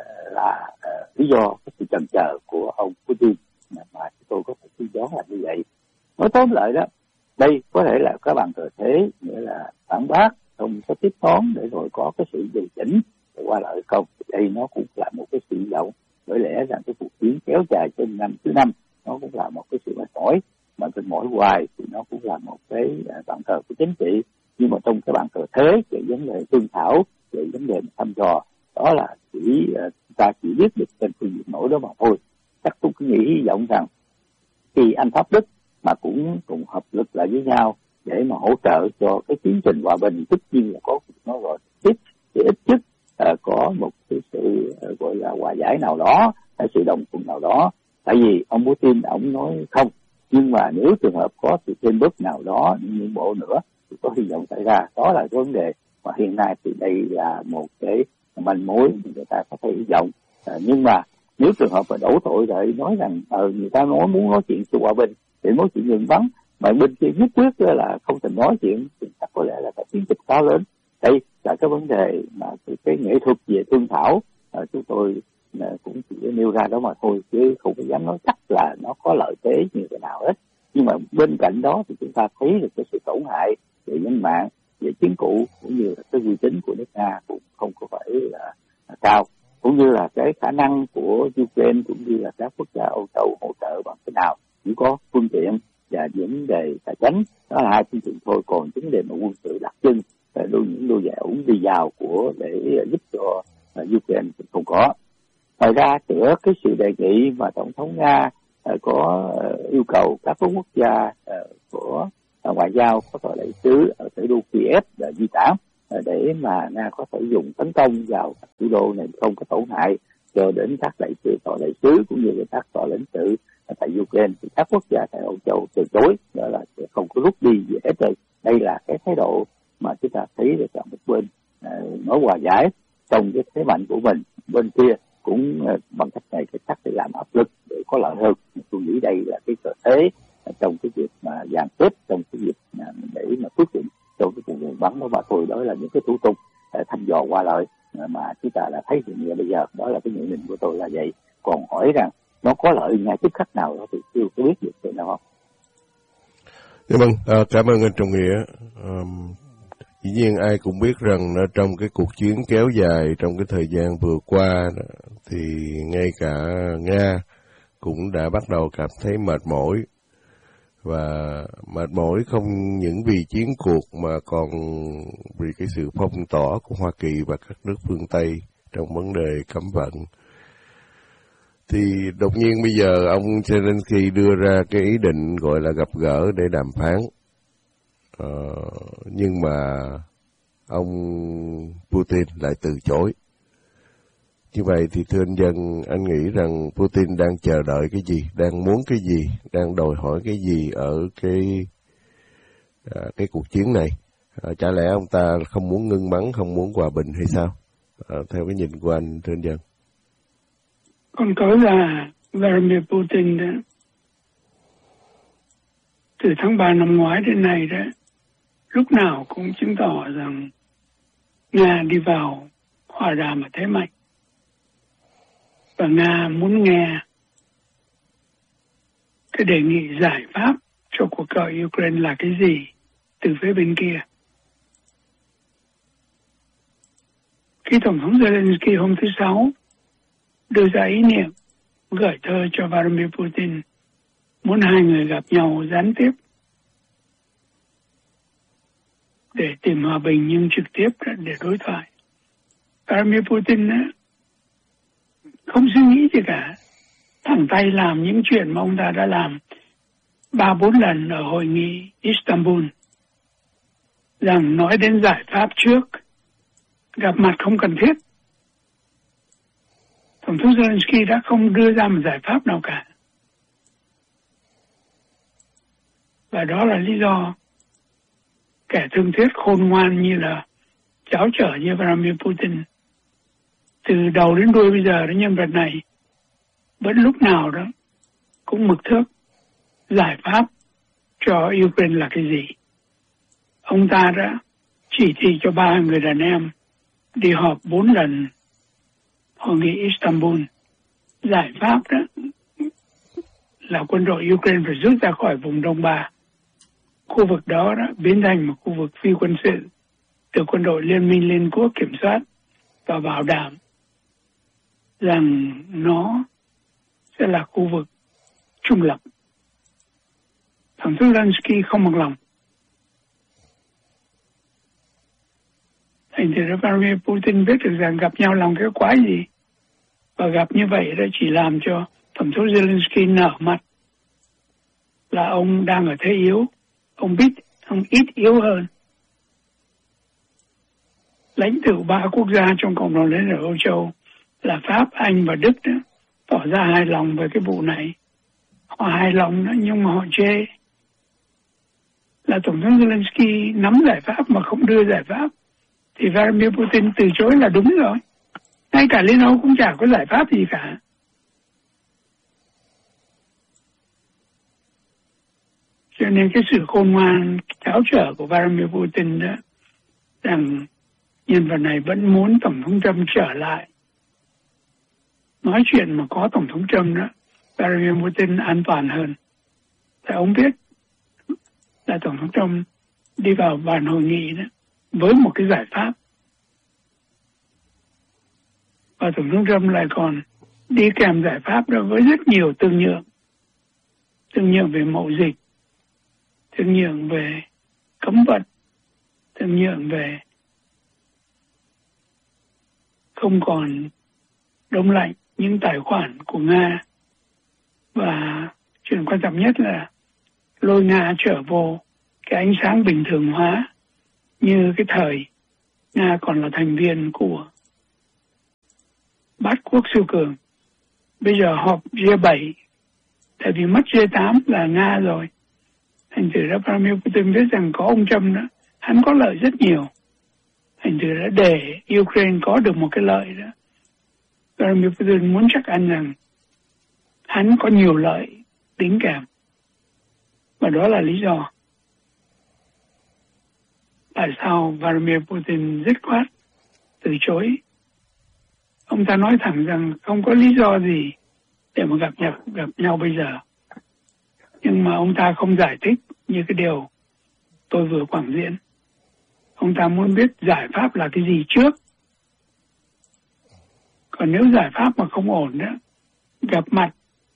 là uh, lý do cái sự chần chờ của ông Putin mà, mà tôi có thể suy đoán là như vậy. Nói tóm lại đó, đây có thể là các bạn cờ thế, nghĩa là phản bác, không có tiếp toán để rồi có cái sự điều chỉnh để qua lại không. Đây nó cũng là một cái sự động, bởi lẽ rằng cái cuộc chiến kéo dài trên năm thứ năm nó cũng là một cái sự mệt mỏi, mà mệt mỏi hoài thì nó cũng là một cái bàn cờ của chính trị. Nhưng mà trong cái bàn cờ thế về vấn đề thương thảo, về vấn đề thăm dò, đó là chỉ ta chỉ biết được trên phương diện nổi đó mà thôi. Chắc tôi cứ nghĩ hy vọng rằng khi anh Pháp Đức mà cũng cùng hợp lực lại với nhau để mà hỗ trợ cho cái tiến trình hòa bình, tất nhiên là có nó gọi tiếp, thì ít nhất uh, có một cái sự uh, gọi là hòa giải nào đó, hay sự đồng thuận nào đó. Tại vì ông Putin ông nói không, nhưng mà nếu trường hợp có sự thêm bước nào đó, những bộ nữa thì có hy vọng xảy ra. Đó là cái vấn đề mà hiện nay thì đây là một cái manh mối người ta có thể hy vọng. Uh, nhưng mà nếu trường hợp mà đổ tội lại nói rằng uh, người ta nói muốn nói chuyện sự hòa bình để nói chuyện ngừng bắn, mà bên kia nhất quyết là không thể nói chuyện, thì chắc có lẽ là cái chiến tích cao lớn. Đây là cái vấn đề mà cái, cái nghệ thuật về thương thảo à, chúng tôi à, cũng chỉ nêu ra đó mà thôi, chứ không có dám nói chắc là nó có lợi thế như thế nào hết. Nhưng mà bên cạnh đó thì chúng ta thấy được cái sự tổn hại về nhân mạng, về chiến cụ, cũng như là cái uy tín của nước Nga cũng không có phải là, là cao, cũng như là cái khả năng của Ukraine cũng như là các quốc gia Âu Châu hỗ trợ bằng thế nào, chỉ có phương tiện và vấn đề tài chính, đó là hai phương tiện thôi. Còn vấn đề mà quân sự đặc trưng, đôi những đôi giải ủng đi vào của để giúp cho uh, Ukraine thì không có. Ngoài ra giữa cái sự đề nghị mà tổng thống Nga uh, có uh, yêu cầu các quốc gia uh, có ngoại giao có tòa đại sứ ở thủ đô Kiev là di tản để mà Nga có thể dùng tấn công vào thủ đô này không có tổn hại cho đến các đại sứ tòa đại sứ cũng như là các tòa lãnh sự tại Ukraine. Thì các quốc gia tại Âu Châu từ chối, đó là không có rút đi gì hết rồi. Đây là cái thái độ mà chúng ta thấy được là một bên uh, nói hòa giải trong cái thế mạnh của mình, bên kia cũng uh, bằng cách này cái chắc để làm áp lực để có lợi hơn. Tôi nghĩ đây là cái cơ thế uh, trong cái việc mà dàn xếp, trong cái việc uh, để mà quyết định trong cái cuộc ngừng bắn đó, và thôi đó là những cái thủ tục uh, thăm dò qua lợi uh, mà chúng ta đã thấy hiện giờ bây giờ. Đó là cái nhận định của tôi là vậy. Còn hỏi rằng nó có lợi ngay tức khắc nào đó thì chưa có biết được thế nào không. Dạ vâng, à, cảm ơn anh Trọng Nghĩa. À, dĩ nhiên ai cũng biết rằng trong cái cuộc chiến kéo dài trong cái thời gian vừa qua thì ngay cả Nga cũng đã bắt đầu cảm thấy mệt mỏi, và mệt mỏi không những vì chiến cuộc mà còn vì cái sự phong tỏa của Hoa Kỳ và các nước phương Tây trong vấn đề cấm vận. Thì đột nhiên bây giờ ông Zelensky đưa ra cái ý định gọi là gặp gỡ để đàm phán. Ờ, nhưng mà ông Putin lại từ chối. Như vậy thì thưa anh Dân, anh nghĩ rằng Putin đang chờ đợi cái gì, đang muốn cái gì, đang đòi hỏi cái gì ở cái à, cái cuộc chiến này? À, chả lẽ ông ta không muốn ngưng bắn, không muốn hòa bình hay sao? À, theo cái nhìn của anh, thưa anh Dân. Còn có là Vladimir Putin đó, từ tháng ba năm ngoái đến nay đó, lúc nào cũng chứng tỏ rằng Nga đi vào hòa đàm ở thế mạnh. Và Nga muốn nghe cái đề nghị giải pháp cho cuộc cờ Ukraine là cái gì từ phía bên kia. Khi Tổng thống Zelensky hôm thứ Sáu đưa ra ý niệm gửi thơ cho Vladimir Putin, muốn hai người gặp nhau gián tiếp để tìm hòa bình nhưng trực tiếp để đối thoại. Vladimir Putin không suy nghĩ gì cả, thẳng tay làm những chuyện mà ông ta đã làm ba bốn lần ở hội nghị Istanbul, rằng nói đến giải pháp trước, gặp mặt không cần thiết. Tổng thống Zelensky đã không đưa ra một giải pháp nào cả. Và đó là lý do kẻ thương thuyết khôn ngoan như là cháu trở như Vladimir Putin, từ đầu đến đuôi bây giờ, đến nhân vật này vẫn lúc nào đó cũng mực thước giải pháp cho Ukraine là cái gì. Ông ta đã chỉ thị cho ba người đàn em đi họp bốn lần hội nghị Istanbul. Giải pháp đó là quân đội Ukraine phải rút ra khỏi vùng Đông Ba. Khu vực đó, đó biến thành một khu vực phi quân sự từ quân đội Liên minh Liên Quốc kiểm soát, và bảo đảm rằng nó sẽ là khu vực trung lập. Tổng thống Zelensky không bằng lòng. Thành ra Vladimir Putin biết được rằng gặp nhau lòng cái quái gì, và gặp như vậy đã chỉ làm cho Tổng thống Zelensky nở mặt là ông đang ở thế yếu, ông biết ông ít yếu hơn. Lãnh tụ ba quốc gia trong cộng đồng lớn ở Âu Châu là Pháp, Anh và Đức đó, tỏ ra hài lòng về cái vụ này. Họ hài lòng đó, nhưng mà họ chê là Tổng thống Zelensky nắm giải pháp mà không đưa giải pháp, thì Vladimir Putin từ chối là đúng rồi. Ngay cả Liên Âu cũng chả có giải pháp gì cả. Cho nên cái sự khôn ngoan cháo trở của Vladimir Putin đó, rằng nhân vật này vẫn muốn Tổng thống Trump trở lại. Nói chuyện mà có Tổng thống Trump đó, Vladimir Putin an toàn hơn. Thì ông biết là Tổng thống Trump đi vào bàn hội nghị đó với một cái giải pháp. Và Tổng thống Trump lại còn đi kèm giải pháp đó với rất nhiều tương nhượng. Tương nhượng về mậu dịch, tương nhượng về cấm vận, tương nhượng về không còn đông lạnh những tài khoản của Nga. Và chuyện quan trọng nhất là lôi Nga trở vô cái ánh sáng bình thường hóa như cái thời Nga còn là thành viên của bát quốc siêu cường. Bây giờ họp G bảy, tại vì mất G tám là Nga rồi. Thành thử ra Vladimir Putin biết rằng có ông Trump đó, hắn có lợi rất nhiều. Thành thử ra để Ukraine có được một cái lợi đó, Vladimir Putin muốn chắc ăn rằng hắn có nhiều lợi đính kèm. Và đó là lý do tại sao Vladimir Putin dứt khoát từ chối. Ông ta nói thẳng rằng không có lý do gì để mà gặp nhau, gặp nhau bây giờ. Nhưng mà ông ta không giải thích như cái điều tôi vừa quảng diễn. Ông ta muốn biết giải pháp là cái gì trước. Còn nếu giải pháp mà không ổn đó, gặp mặt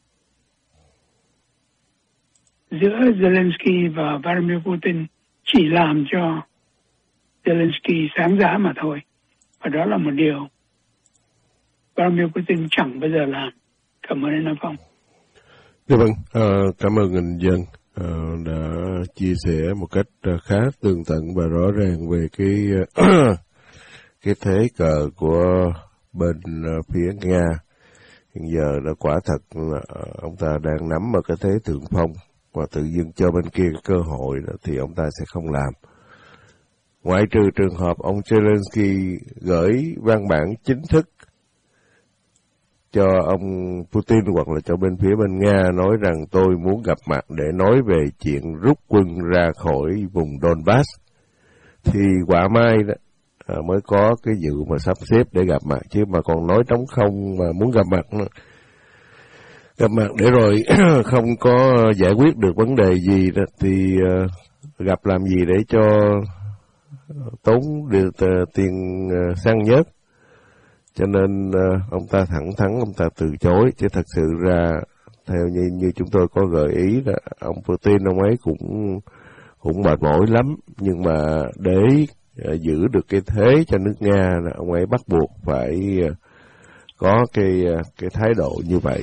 giữa Zelensky và Vladimir Putin chỉ làm cho Zelensky sáng giá mà thôi. Và đó là một điều Vladimir Putin chẳng bao giờ làm. Cảm ơn anh Nam Phong. Dạ vâng, à, cảm ơn anh Dân à, đã chia sẻ một cách khá tường tận và rõ ràng về cái cái thế cờ của bên phía Nga. Hiện giờ đã quả thật là ông ta đang nắm ở cái thế thượng phong, và tự dưng cho bên kia cái cơ hội đó, thì ông ta sẽ không làm. Ngoại trừ trường hợp ông Zelensky gửi văn bản chính thức cho ông Putin hoặc là cho bên phía bên Nga nói rằng tôi muốn gặp mặt để nói về chuyện rút quân ra khỏi vùng Donbass, thì quả mai đó à, mới có cái dự mà sắp xếp để gặp mặt, chứ mà còn nói trống không mà muốn gặp mặt nữa. Gặp mặt để rồi không có giải quyết được vấn đề gì đó, thì uh, gặp làm gì để cho tốn được uh, tiền uh, xăng nhớt. Cho nên uh, ông ta thẳng thắn ông ta từ chối, chứ thật sự ra theo như như chúng tôi có gợi ý là ông Putin ông ấy cũng cũng mệt mỏi lắm, nhưng mà để uh, giữ được cái thế cho nước Nga là ông ấy bắt buộc phải uh, có cái uh, cái thái độ như vậy.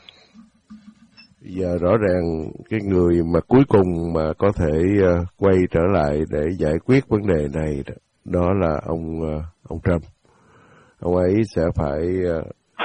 Giờ rõ ràng cái người mà cuối cùng mà có thể uh, quay trở lại để giải quyết vấn đề này đó, đó là ông uh, ông Trump. Ông ấy sẽ phải uh,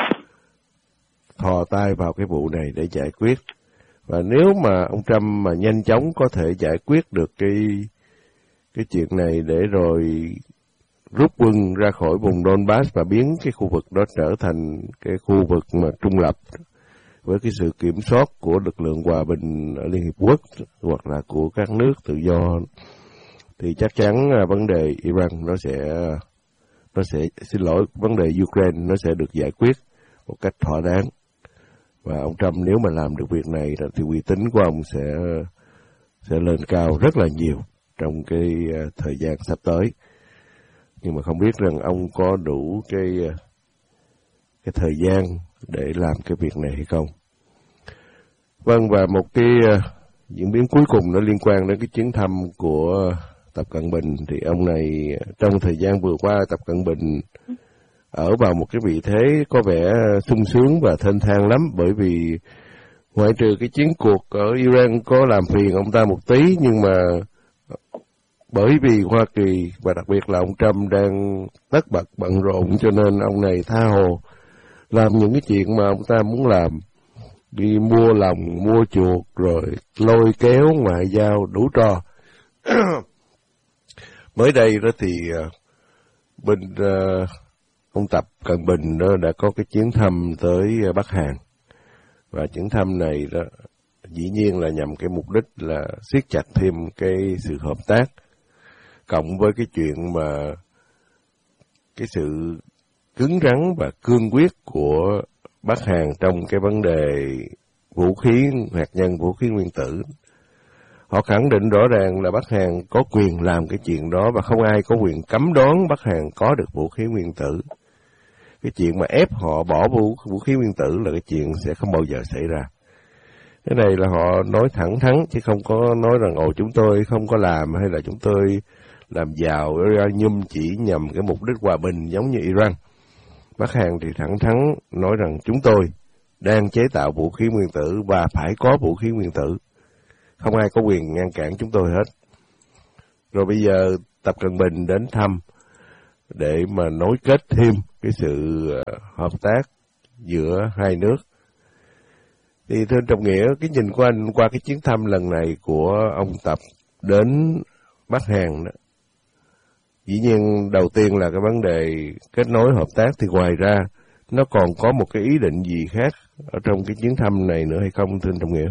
thò tay vào cái vụ này để giải quyết. Và nếu mà ông Trump mà nhanh chóng có thể giải quyết được cái cái chuyện này để rồi rút quân ra khỏi vùng Donbass và biến cái khu vực đó trở thành cái khu vực mà trung lập với cái sự kiểm soát của lực lượng hòa bình ở Liên Hiệp Quốc hoặc là của các nước tự do, thì chắc chắn vấn đề Iran nó sẽ nó sẽ xin lỗi vấn đề Ukraine nó sẽ được giải quyết một cách thỏa đáng. Và ông Trump nếu mà làm được việc này thì uy tín của ông sẽ sẽ lên cao rất là nhiều trong cái thời gian sắp tới. Nhưng mà không biết rằng ông có đủ cái cái thời gian để làm cái việc này hay không. Vâng, và một cái uh, diễn biến cuối cùng nó liên quan đến cái chuyến thăm của Tập Cận Bình, thì ông này trong thời gian vừa qua Tập Cận Bình ở vào một cái vị thế có vẻ sung sướng và thênh thang lắm, bởi vì ngoại trừ cái chiến cuộc ở Iran có làm phiền ông ta một tí, nhưng mà bởi vì Hoa Kỳ và đặc biệt là ông Trump đang tất bật bận rộn, cho nên ông này tha hồ làm những cái chuyện mà ông ta muốn làm, đi mua lòng, mua chuột, rồi lôi kéo ngoại giao đủ trò. Mới đây đó thì bên uh, ông Tập Cận Bình đó đã có cái chuyến thăm tới Bắc Hàn, và chuyến thăm này đó dĩ nhiên là nhằm cái mục đích là siết chặt thêm cái sự hợp tác, cộng với cái chuyện mà cái sự cứng rắn và cương quyết của Bắc Hàn trong cái vấn đề vũ khí hạt nhân, vũ khí nguyên tử. Họ khẳng định rõ ràng là Bắc Hàn có quyền làm cái chuyện đó, và không ai có quyền cấm đoán Bắc Hàn có được vũ khí nguyên tử. Cái chuyện mà ép họ bỏ vũ, vũ khí nguyên tử là cái chuyện sẽ không bao giờ xảy ra. Cái này là họ nói thẳng thắn, chứ không có nói rằng ồ chúng tôi không có làm, hay là chúng tôi làm giàu uranium chỉ nhằm cái mục đích hòa bình giống như Iran. Bắc Hàn thì thẳng thắn nói rằng chúng tôi đang chế tạo vũ khí nguyên tử và phải có vũ khí nguyên tử. Không ai có quyền ngăn cản chúng tôi hết. rồi bây giờ Tập Cận Bình đến thăm để mà nối kết thêm cái sự hợp tác giữa hai nước. Thì thưa Trọng Nghĩa, cái nhìn của anh qua cái chuyến thăm lần này của ông Tập đến Bắc Hàn đó, dĩ nhiên đầu tiên là cái vấn đề kết nối hợp tác, thì ngoài ra nó còn có một cái ý định gì khác ở trong cái chuyến thăm này nữa hay không, thưa Trọng Nghĩa?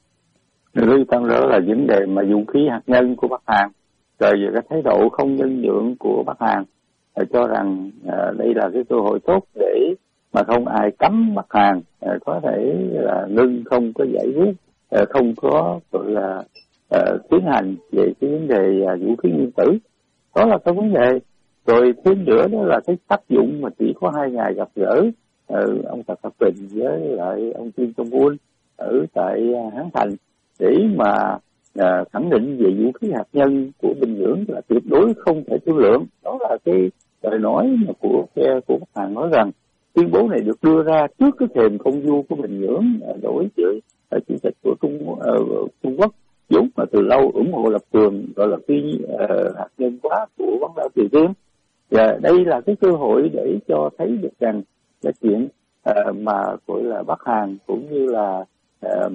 Lý Tân đó là vấn đề mà vũ khí hạt nhân của Bắc Hàn, rồi về cái thái độ không nhân nhượng của Bắc Hàn, cho rằng à, đây là cái cơ hội tốt để mà không ai cấm Bắc Hàn à, có thể là ngưng, không có giải quyết, à, không có gọi là à, tiến hành về cái vấn đề à, vũ khí nguyên tử. Đó là cái vấn đề. Rồi thêm nữa đó là cái tác dụng mà chỉ có hai ngày gặp gỡ à, ông Tập Cận Bình với lại ông Kim Jong Un ở tại à, Hán Thành để mà à, khẳng định về vũ khí hạt nhân của Bình Nhưỡng là tuyệt đối không thể thương lượng. Đó là cái lời nói mà của phe của Bắc Hàn nói rằng tuyên bố này được đưa ra trước cái thềm công du của Bình Nhưỡng đối với chủ tịch của Trung uh, Trung Quốc, vốn mà từ lâu ủng hộ lập trường gọi là phi uh, hạt nhân hóa của bán đảo Triều Tiên. Và đây là cái cơ hội để cho thấy được rằng cái chuyện uh, mà gọi là Bắc Hàn cũng như là uh,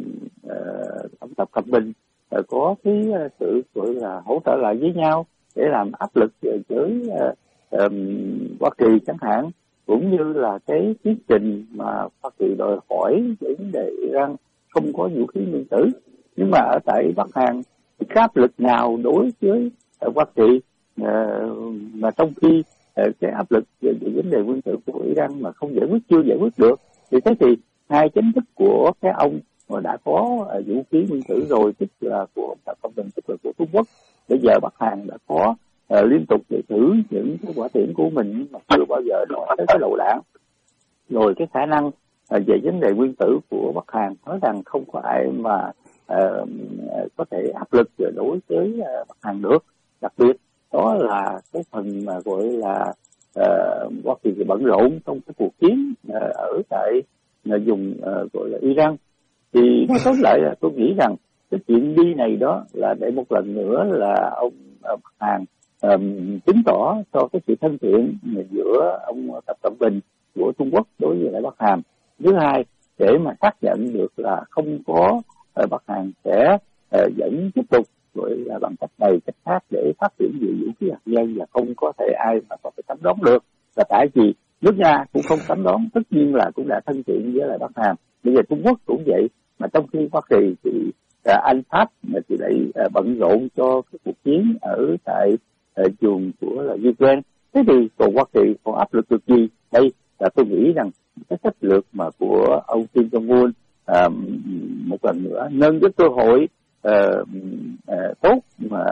uh, ông Tập Cận Bình uh, có cái sự gọi là hỗ trợ lại với nhau để làm áp lực với uh, um, Hoa Kỳ chẳng hạn, cũng như là cái tiến trình mà Hoa Kỳ đòi hỏi về vấn đề Iran không có vũ khí nguyên tử. Nhưng mà ở tại Bắc Hàn thì cái áp lực nào đối với uh, Hoa Kỳ uh, mà trong khi uh, cái áp lực về, về vấn đề nguyên tử của Iran mà không giải quyết, chưa giải quyết được, thì thế thì hai chính thức của cái ông mà đã có uh, vũ khí nguyên tử rồi, tức là của ông Tập Cận Bình, tức là của Trung Quốc. Bây giờ Bắc Hàn đã có uh, liên tục để thử những cái quả tiễn của mình mà chưa bao giờ nói tới cái đầu đạn. Rồi cái khả năng uh, về vấn đề nguyên tử của Bắc Hàn nói rằng không có ai mà uh, có thể áp lực đối với uh, Bắc Hàn được. Đặc biệt đó là cái phần mà gọi là uh, Hoa Kỳ bận rộn trong cái cuộc chiến uh, ở tại uh, vùng uh, gọi là Iran. Thì nói tóm lại là tôi nghĩ rằng cái chuyện đi này đó là để một lần nữa là ông Bắc Hàn um, chứng tỏ cho cái sự thân thiện giữa ông Tập Cận Bình của Trung Quốc đối với lại Bắc Hàn. Thứ hai, để mà xác nhận được là không có uh, Bắc Hàn sẽ uh, vẫn tiếp tục gọi là bằng cách này cách khác để phát triển về vũ khí hạt nhân, và không có thể ai mà có thể cấm đoán được. Và tại vì nước Nga cũng không cấm đoán, tất nhiên là cũng đã thân thiện với lại Bắc Hàn. Bây giờ Trung Quốc cũng vậy, mà trong khi Hoa Kỳ thì à, Anh Pháp mà thì lại à, bận rộn cho cái cuộc chiến ở tại à, vùng của là Ukraine. Thế thì còn Hoa Kỳ còn áp lực được gì? Đây là tôi nghĩ rằng cái sách lược mà của ông Kim Jong Un à, một lần nữa nâng cái cơ hội à, à, tốt mà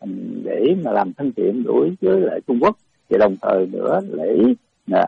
để mà làm thân thiện đối với lại Trung Quốc, thì đồng thời nữa để à,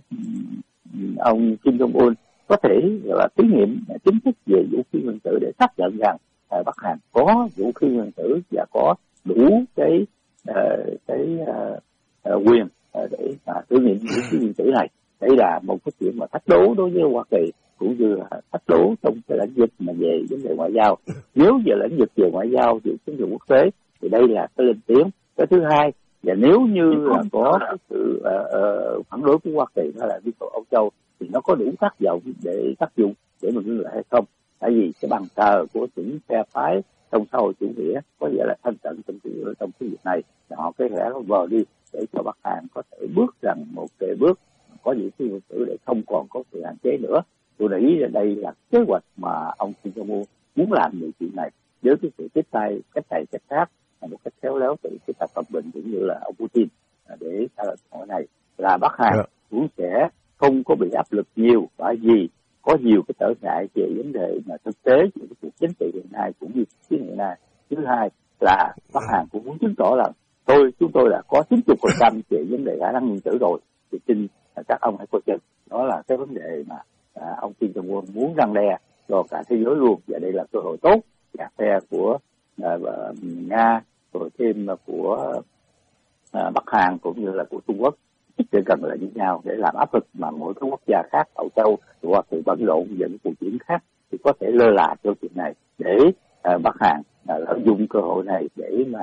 ông Kim Jong Un có thể là thí nghiệm chính thức về vũ khí nguyên tử để xác nhận rằng uh, Bắc Hàn có vũ khí nguyên tử và có đủ cái uh, cái uh, uh, quyền uh, để mà thử nghiệm vũ khí nguyên tử này. Đây là một cái chuyện mà thách đố đối với Hoa Kỳ, cũng như là thách đố trong cái lĩnh vực mà về vấn đề ngoại giao. Nếu về lĩnh vực về ngoại giao, về vấn đề quốc tế, thì đây là cái lên tiếng. Cái thứ hai, và nếu như là có cái sự uh, uh, phản đối của Hoa Kỳ hay là Liên Xô Âu Châu, thì nó có đủ tác dụng để tác dụng để mà ngưng lại hay không? Tại vì cái bàn cờ của những phe phái trong xã hội chủ nghĩa có vẻ là thân cận trong trong cái việc này, là họ có thể vờ đi để cho Bắc Hàn có thể bước rằng một cái bước có những cái nguyên tử để không còn có sự hạn chế nữa. Tôi nghĩ là đây là kế hoạch mà ông Kim Jong Un muốn làm những chuyện này với cái sự tiếp tay cách này cách khác, một cách khéo léo từ cái Tập Cận Bình cũng như là ông Putin, để hỏi này là Bắc Hàn yeah. cũng sẽ không có bị áp lực nhiều, bởi vì có nhiều cái trở ngại về vấn đề mà thực tế về cái cuộc chính trị hiện nay cũng như chiến hiện nay. Thứ hai là Bắc Hàn cũng muốn chứng tỏ là tôi chúng tôi là có chín mươi phần trăm về vấn đề khả năng nguyên tử rồi, thì xin các ông hãy coi chừng. Đó là cái vấn đề mà à, ông Kim Jong Un muốn răn đe cho cả thế giới luôn, và đây là cơ hội tốt cả phe của à, Nga rồi thêm của à, Bắc Hàn cũng như là của Trung Quốc để gần lại với nhau để làm áp lực mà mỗi cái quốc gia khác Âu Châu hoặc sự bận rộn những cuộc chiến khác thì có thể lơ là cho chuyện này, để uh, Bắc Hàn uh, lợi dụng cơ hội này để mà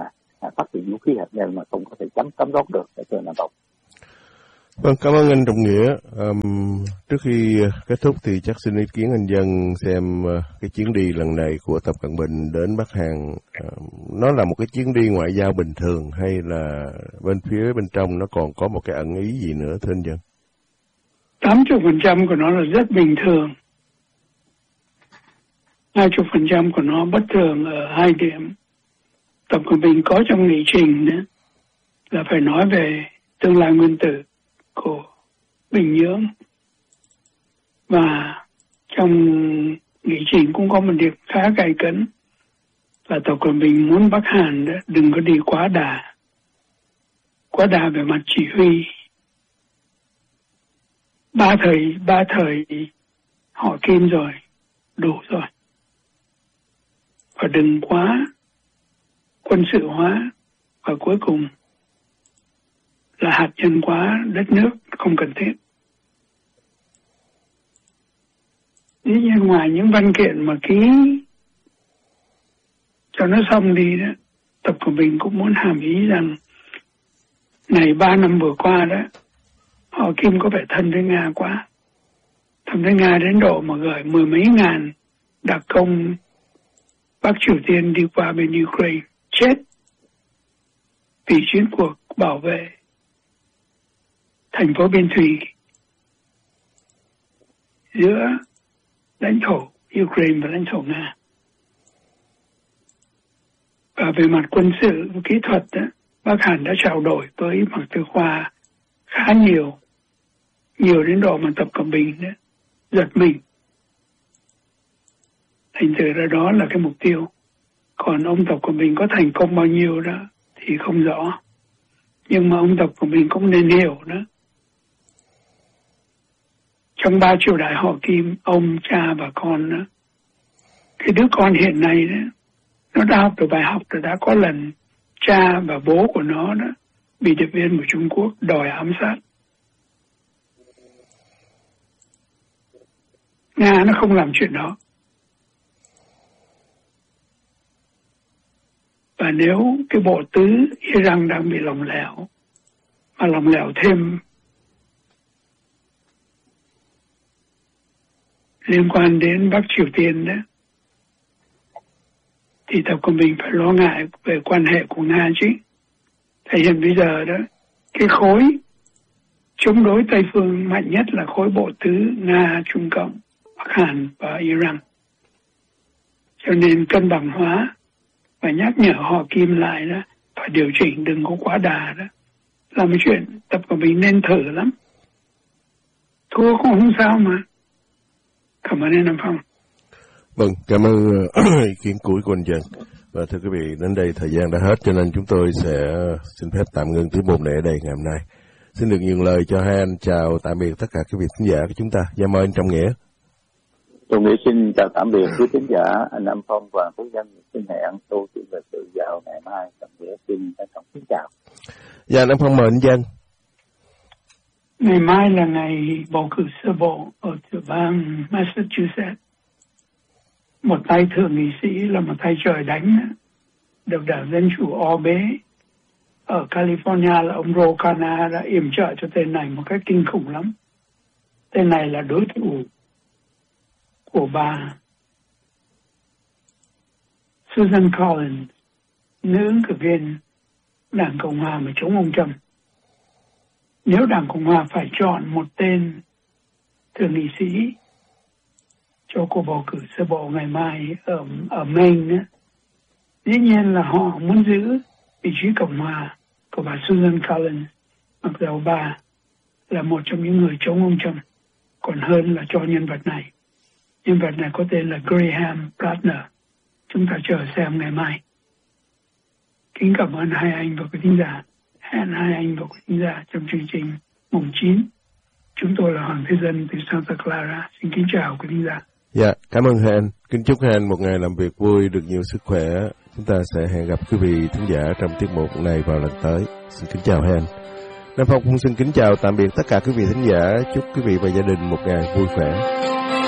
à, phát triển vũ khí hạt nhân mà không có thể chấm cấm đoán được để cho Nam Phong. Vâng, cảm ơn anh Trọng Nghĩa. Um, trước khi kết thúc thì chắc xin ý kiến anh Dân xem uh, cái chuyến đi lần này của Tập Cận Bình đến Bắc Hàn, uh, nó là một cái chuyến đi ngoại giao bình thường hay là bên phía bên trong nó còn có một cái ẩn ý gì nữa thưa anh Dân? tám mươi phần trăm của nó là rất bình thường. hai mươi phần trăm của nó bất thường ở hai điểm. Tập Cận Bình có trong nghị trình nữa là phải nói về tương lai nguyên tử của Bình Nhưỡng, và trong nghị trình cũng có một điểm khá gay cấn là Tập Cận Bình muốn Bắc Hàn đó, đừng có đi quá đà quá đà về mặt chỉ huy. ba thời ba thời họ Kim rồi, đủ rồi, và đừng quá quân sự hóa, và cuối cùng là hạt nhân hóa đất nước không cần thiết. Dĩ nhiên ngoài những văn kiện mà ký cho nó xong đi đó, Tập Cận Bình cũng muốn hàm ý rằng này ba năm vừa qua đó, họ Kim có vẻ thân với Nga quá. Thân với Nga đến độ mà gửi mười mấy ngàn đặc công Bắc Triều Tiên đi qua bên Ukraine chết vì chiến cuộc bảo vệ thành phố biên thùy giữa lãnh thổ Ukraine và lãnh thổ Nga. Và về mặt quân sự và kỹ thuật đó, Bắc Hàn đã trao đổi với Mạc Tư Khoa khá nhiều, nhiều đến độ mà Tập Cận Bình đó, giật mình. Thành thử ra đó là cái mục tiêu. Còn ông Tập Cận Bình có thành công bao nhiêu đó thì không rõ. Nhưng mà ông Tập Cận Bình cũng nên hiểu đó. Trong ba triều đại họ Kim, ông, cha và con đó, cái đứa con hiện nay đó, nó đã học được bài học rồi, đã có lần cha và bố của nó đó bị điệp viên của Trung Quốc đòi ám sát. Nga nó không làm chuyện đó. Và nếu cái bộ tứ Iran đang bị lỏng lẻo, mà lỏng lẻo thêm liên quan đến Bắc Triều Tiên đó, thì Tập Cận Bình phải lo ngại về quan hệ của Nga chứ. Thể hiện bây giờ đó, cái khối chống đối Tây phương mạnh nhất là khối bộ tứ Nga, Trung Cộng, Bắc Hàn và Iran. Cho nên cân bằng hóa và nhắc nhở họ Kim lại đó, phải điều chỉnh, đừng có quá đà đó. Là một chuyện Tập Cận Bình nên thử lắm. Thua cũng không sao mà. Cảm ơn anh Nam Phong. Vâng, cảm ơn ý kiến cuối của anh Dân. Và thưa quý vị, đến đây thời gian đã hết cho nên chúng tôi sẽ xin phép tạm ngưng tiết mục này ở đây ngày hôm nay. Xin được nhường lời cho hai anh chào tạm biệt tất cả quý vị khán giả của chúng ta. Dạ mời anh Trọng Nghĩa. Trọng Nghĩa xin chào tạm biệt quý khán giả, anh Nam Phong và Phú Dân xin hẹn tu chuyện về tự do ngày mai. Trọng Nghĩa xin trân trọng kính chào. Dạ Nam Phong mời anh Dân. Ngày mai là ngày bầu cử sơ bộ ở tiểu bang Massachusetts. Một tay thượng nghị sĩ là một tay trời đánh, được đảng Dân Chủ o bế. Ở California là ông Ro Khanna đã yểm trợ cho tên này một cách kinh khủng lắm. Tên này là đối thủ của bà Susan Collins, nữ ứng cử viên Đảng Cộng Hòa mà chống ông Trump. Nếu Đảng Cộng Hòa phải chọn một tên thượng nghị sĩ cho cuộc bầu cử sơ bộ ngày mai ở, ở Maine, dĩ nhiên là họ muốn giữ vị trí Cộng Hòa của bà Susan Collins, mặc dù bà là một trong những người chống ông Trump, còn hơn là cho nhân vật này. Nhân vật này có tên là Graham Gardner. Chúng ta chờ xem ngày mai. Kính cảm ơn hai anh và quý thính giả. Hẹn hai anh và quý thính giả trong chương trình mùng chín. Chúng tôi là Hoàng Thế Dân từ Santa Clara. Xin kính chào quý thính giả. Dạ, cảm ơn hai anh. Kính chúc hai anh một ngày làm việc vui, được nhiều sức khỏe. Chúng ta sẽ hẹn gặp quý vị thính giả trong tiết mục này vào lần tới. Xin kính chào hai anh. Nam Phong cũng xin kính chào tạm biệt tất cả quý vị thính giả. Chúc quý vị và gia đình một ngày vui khỏe.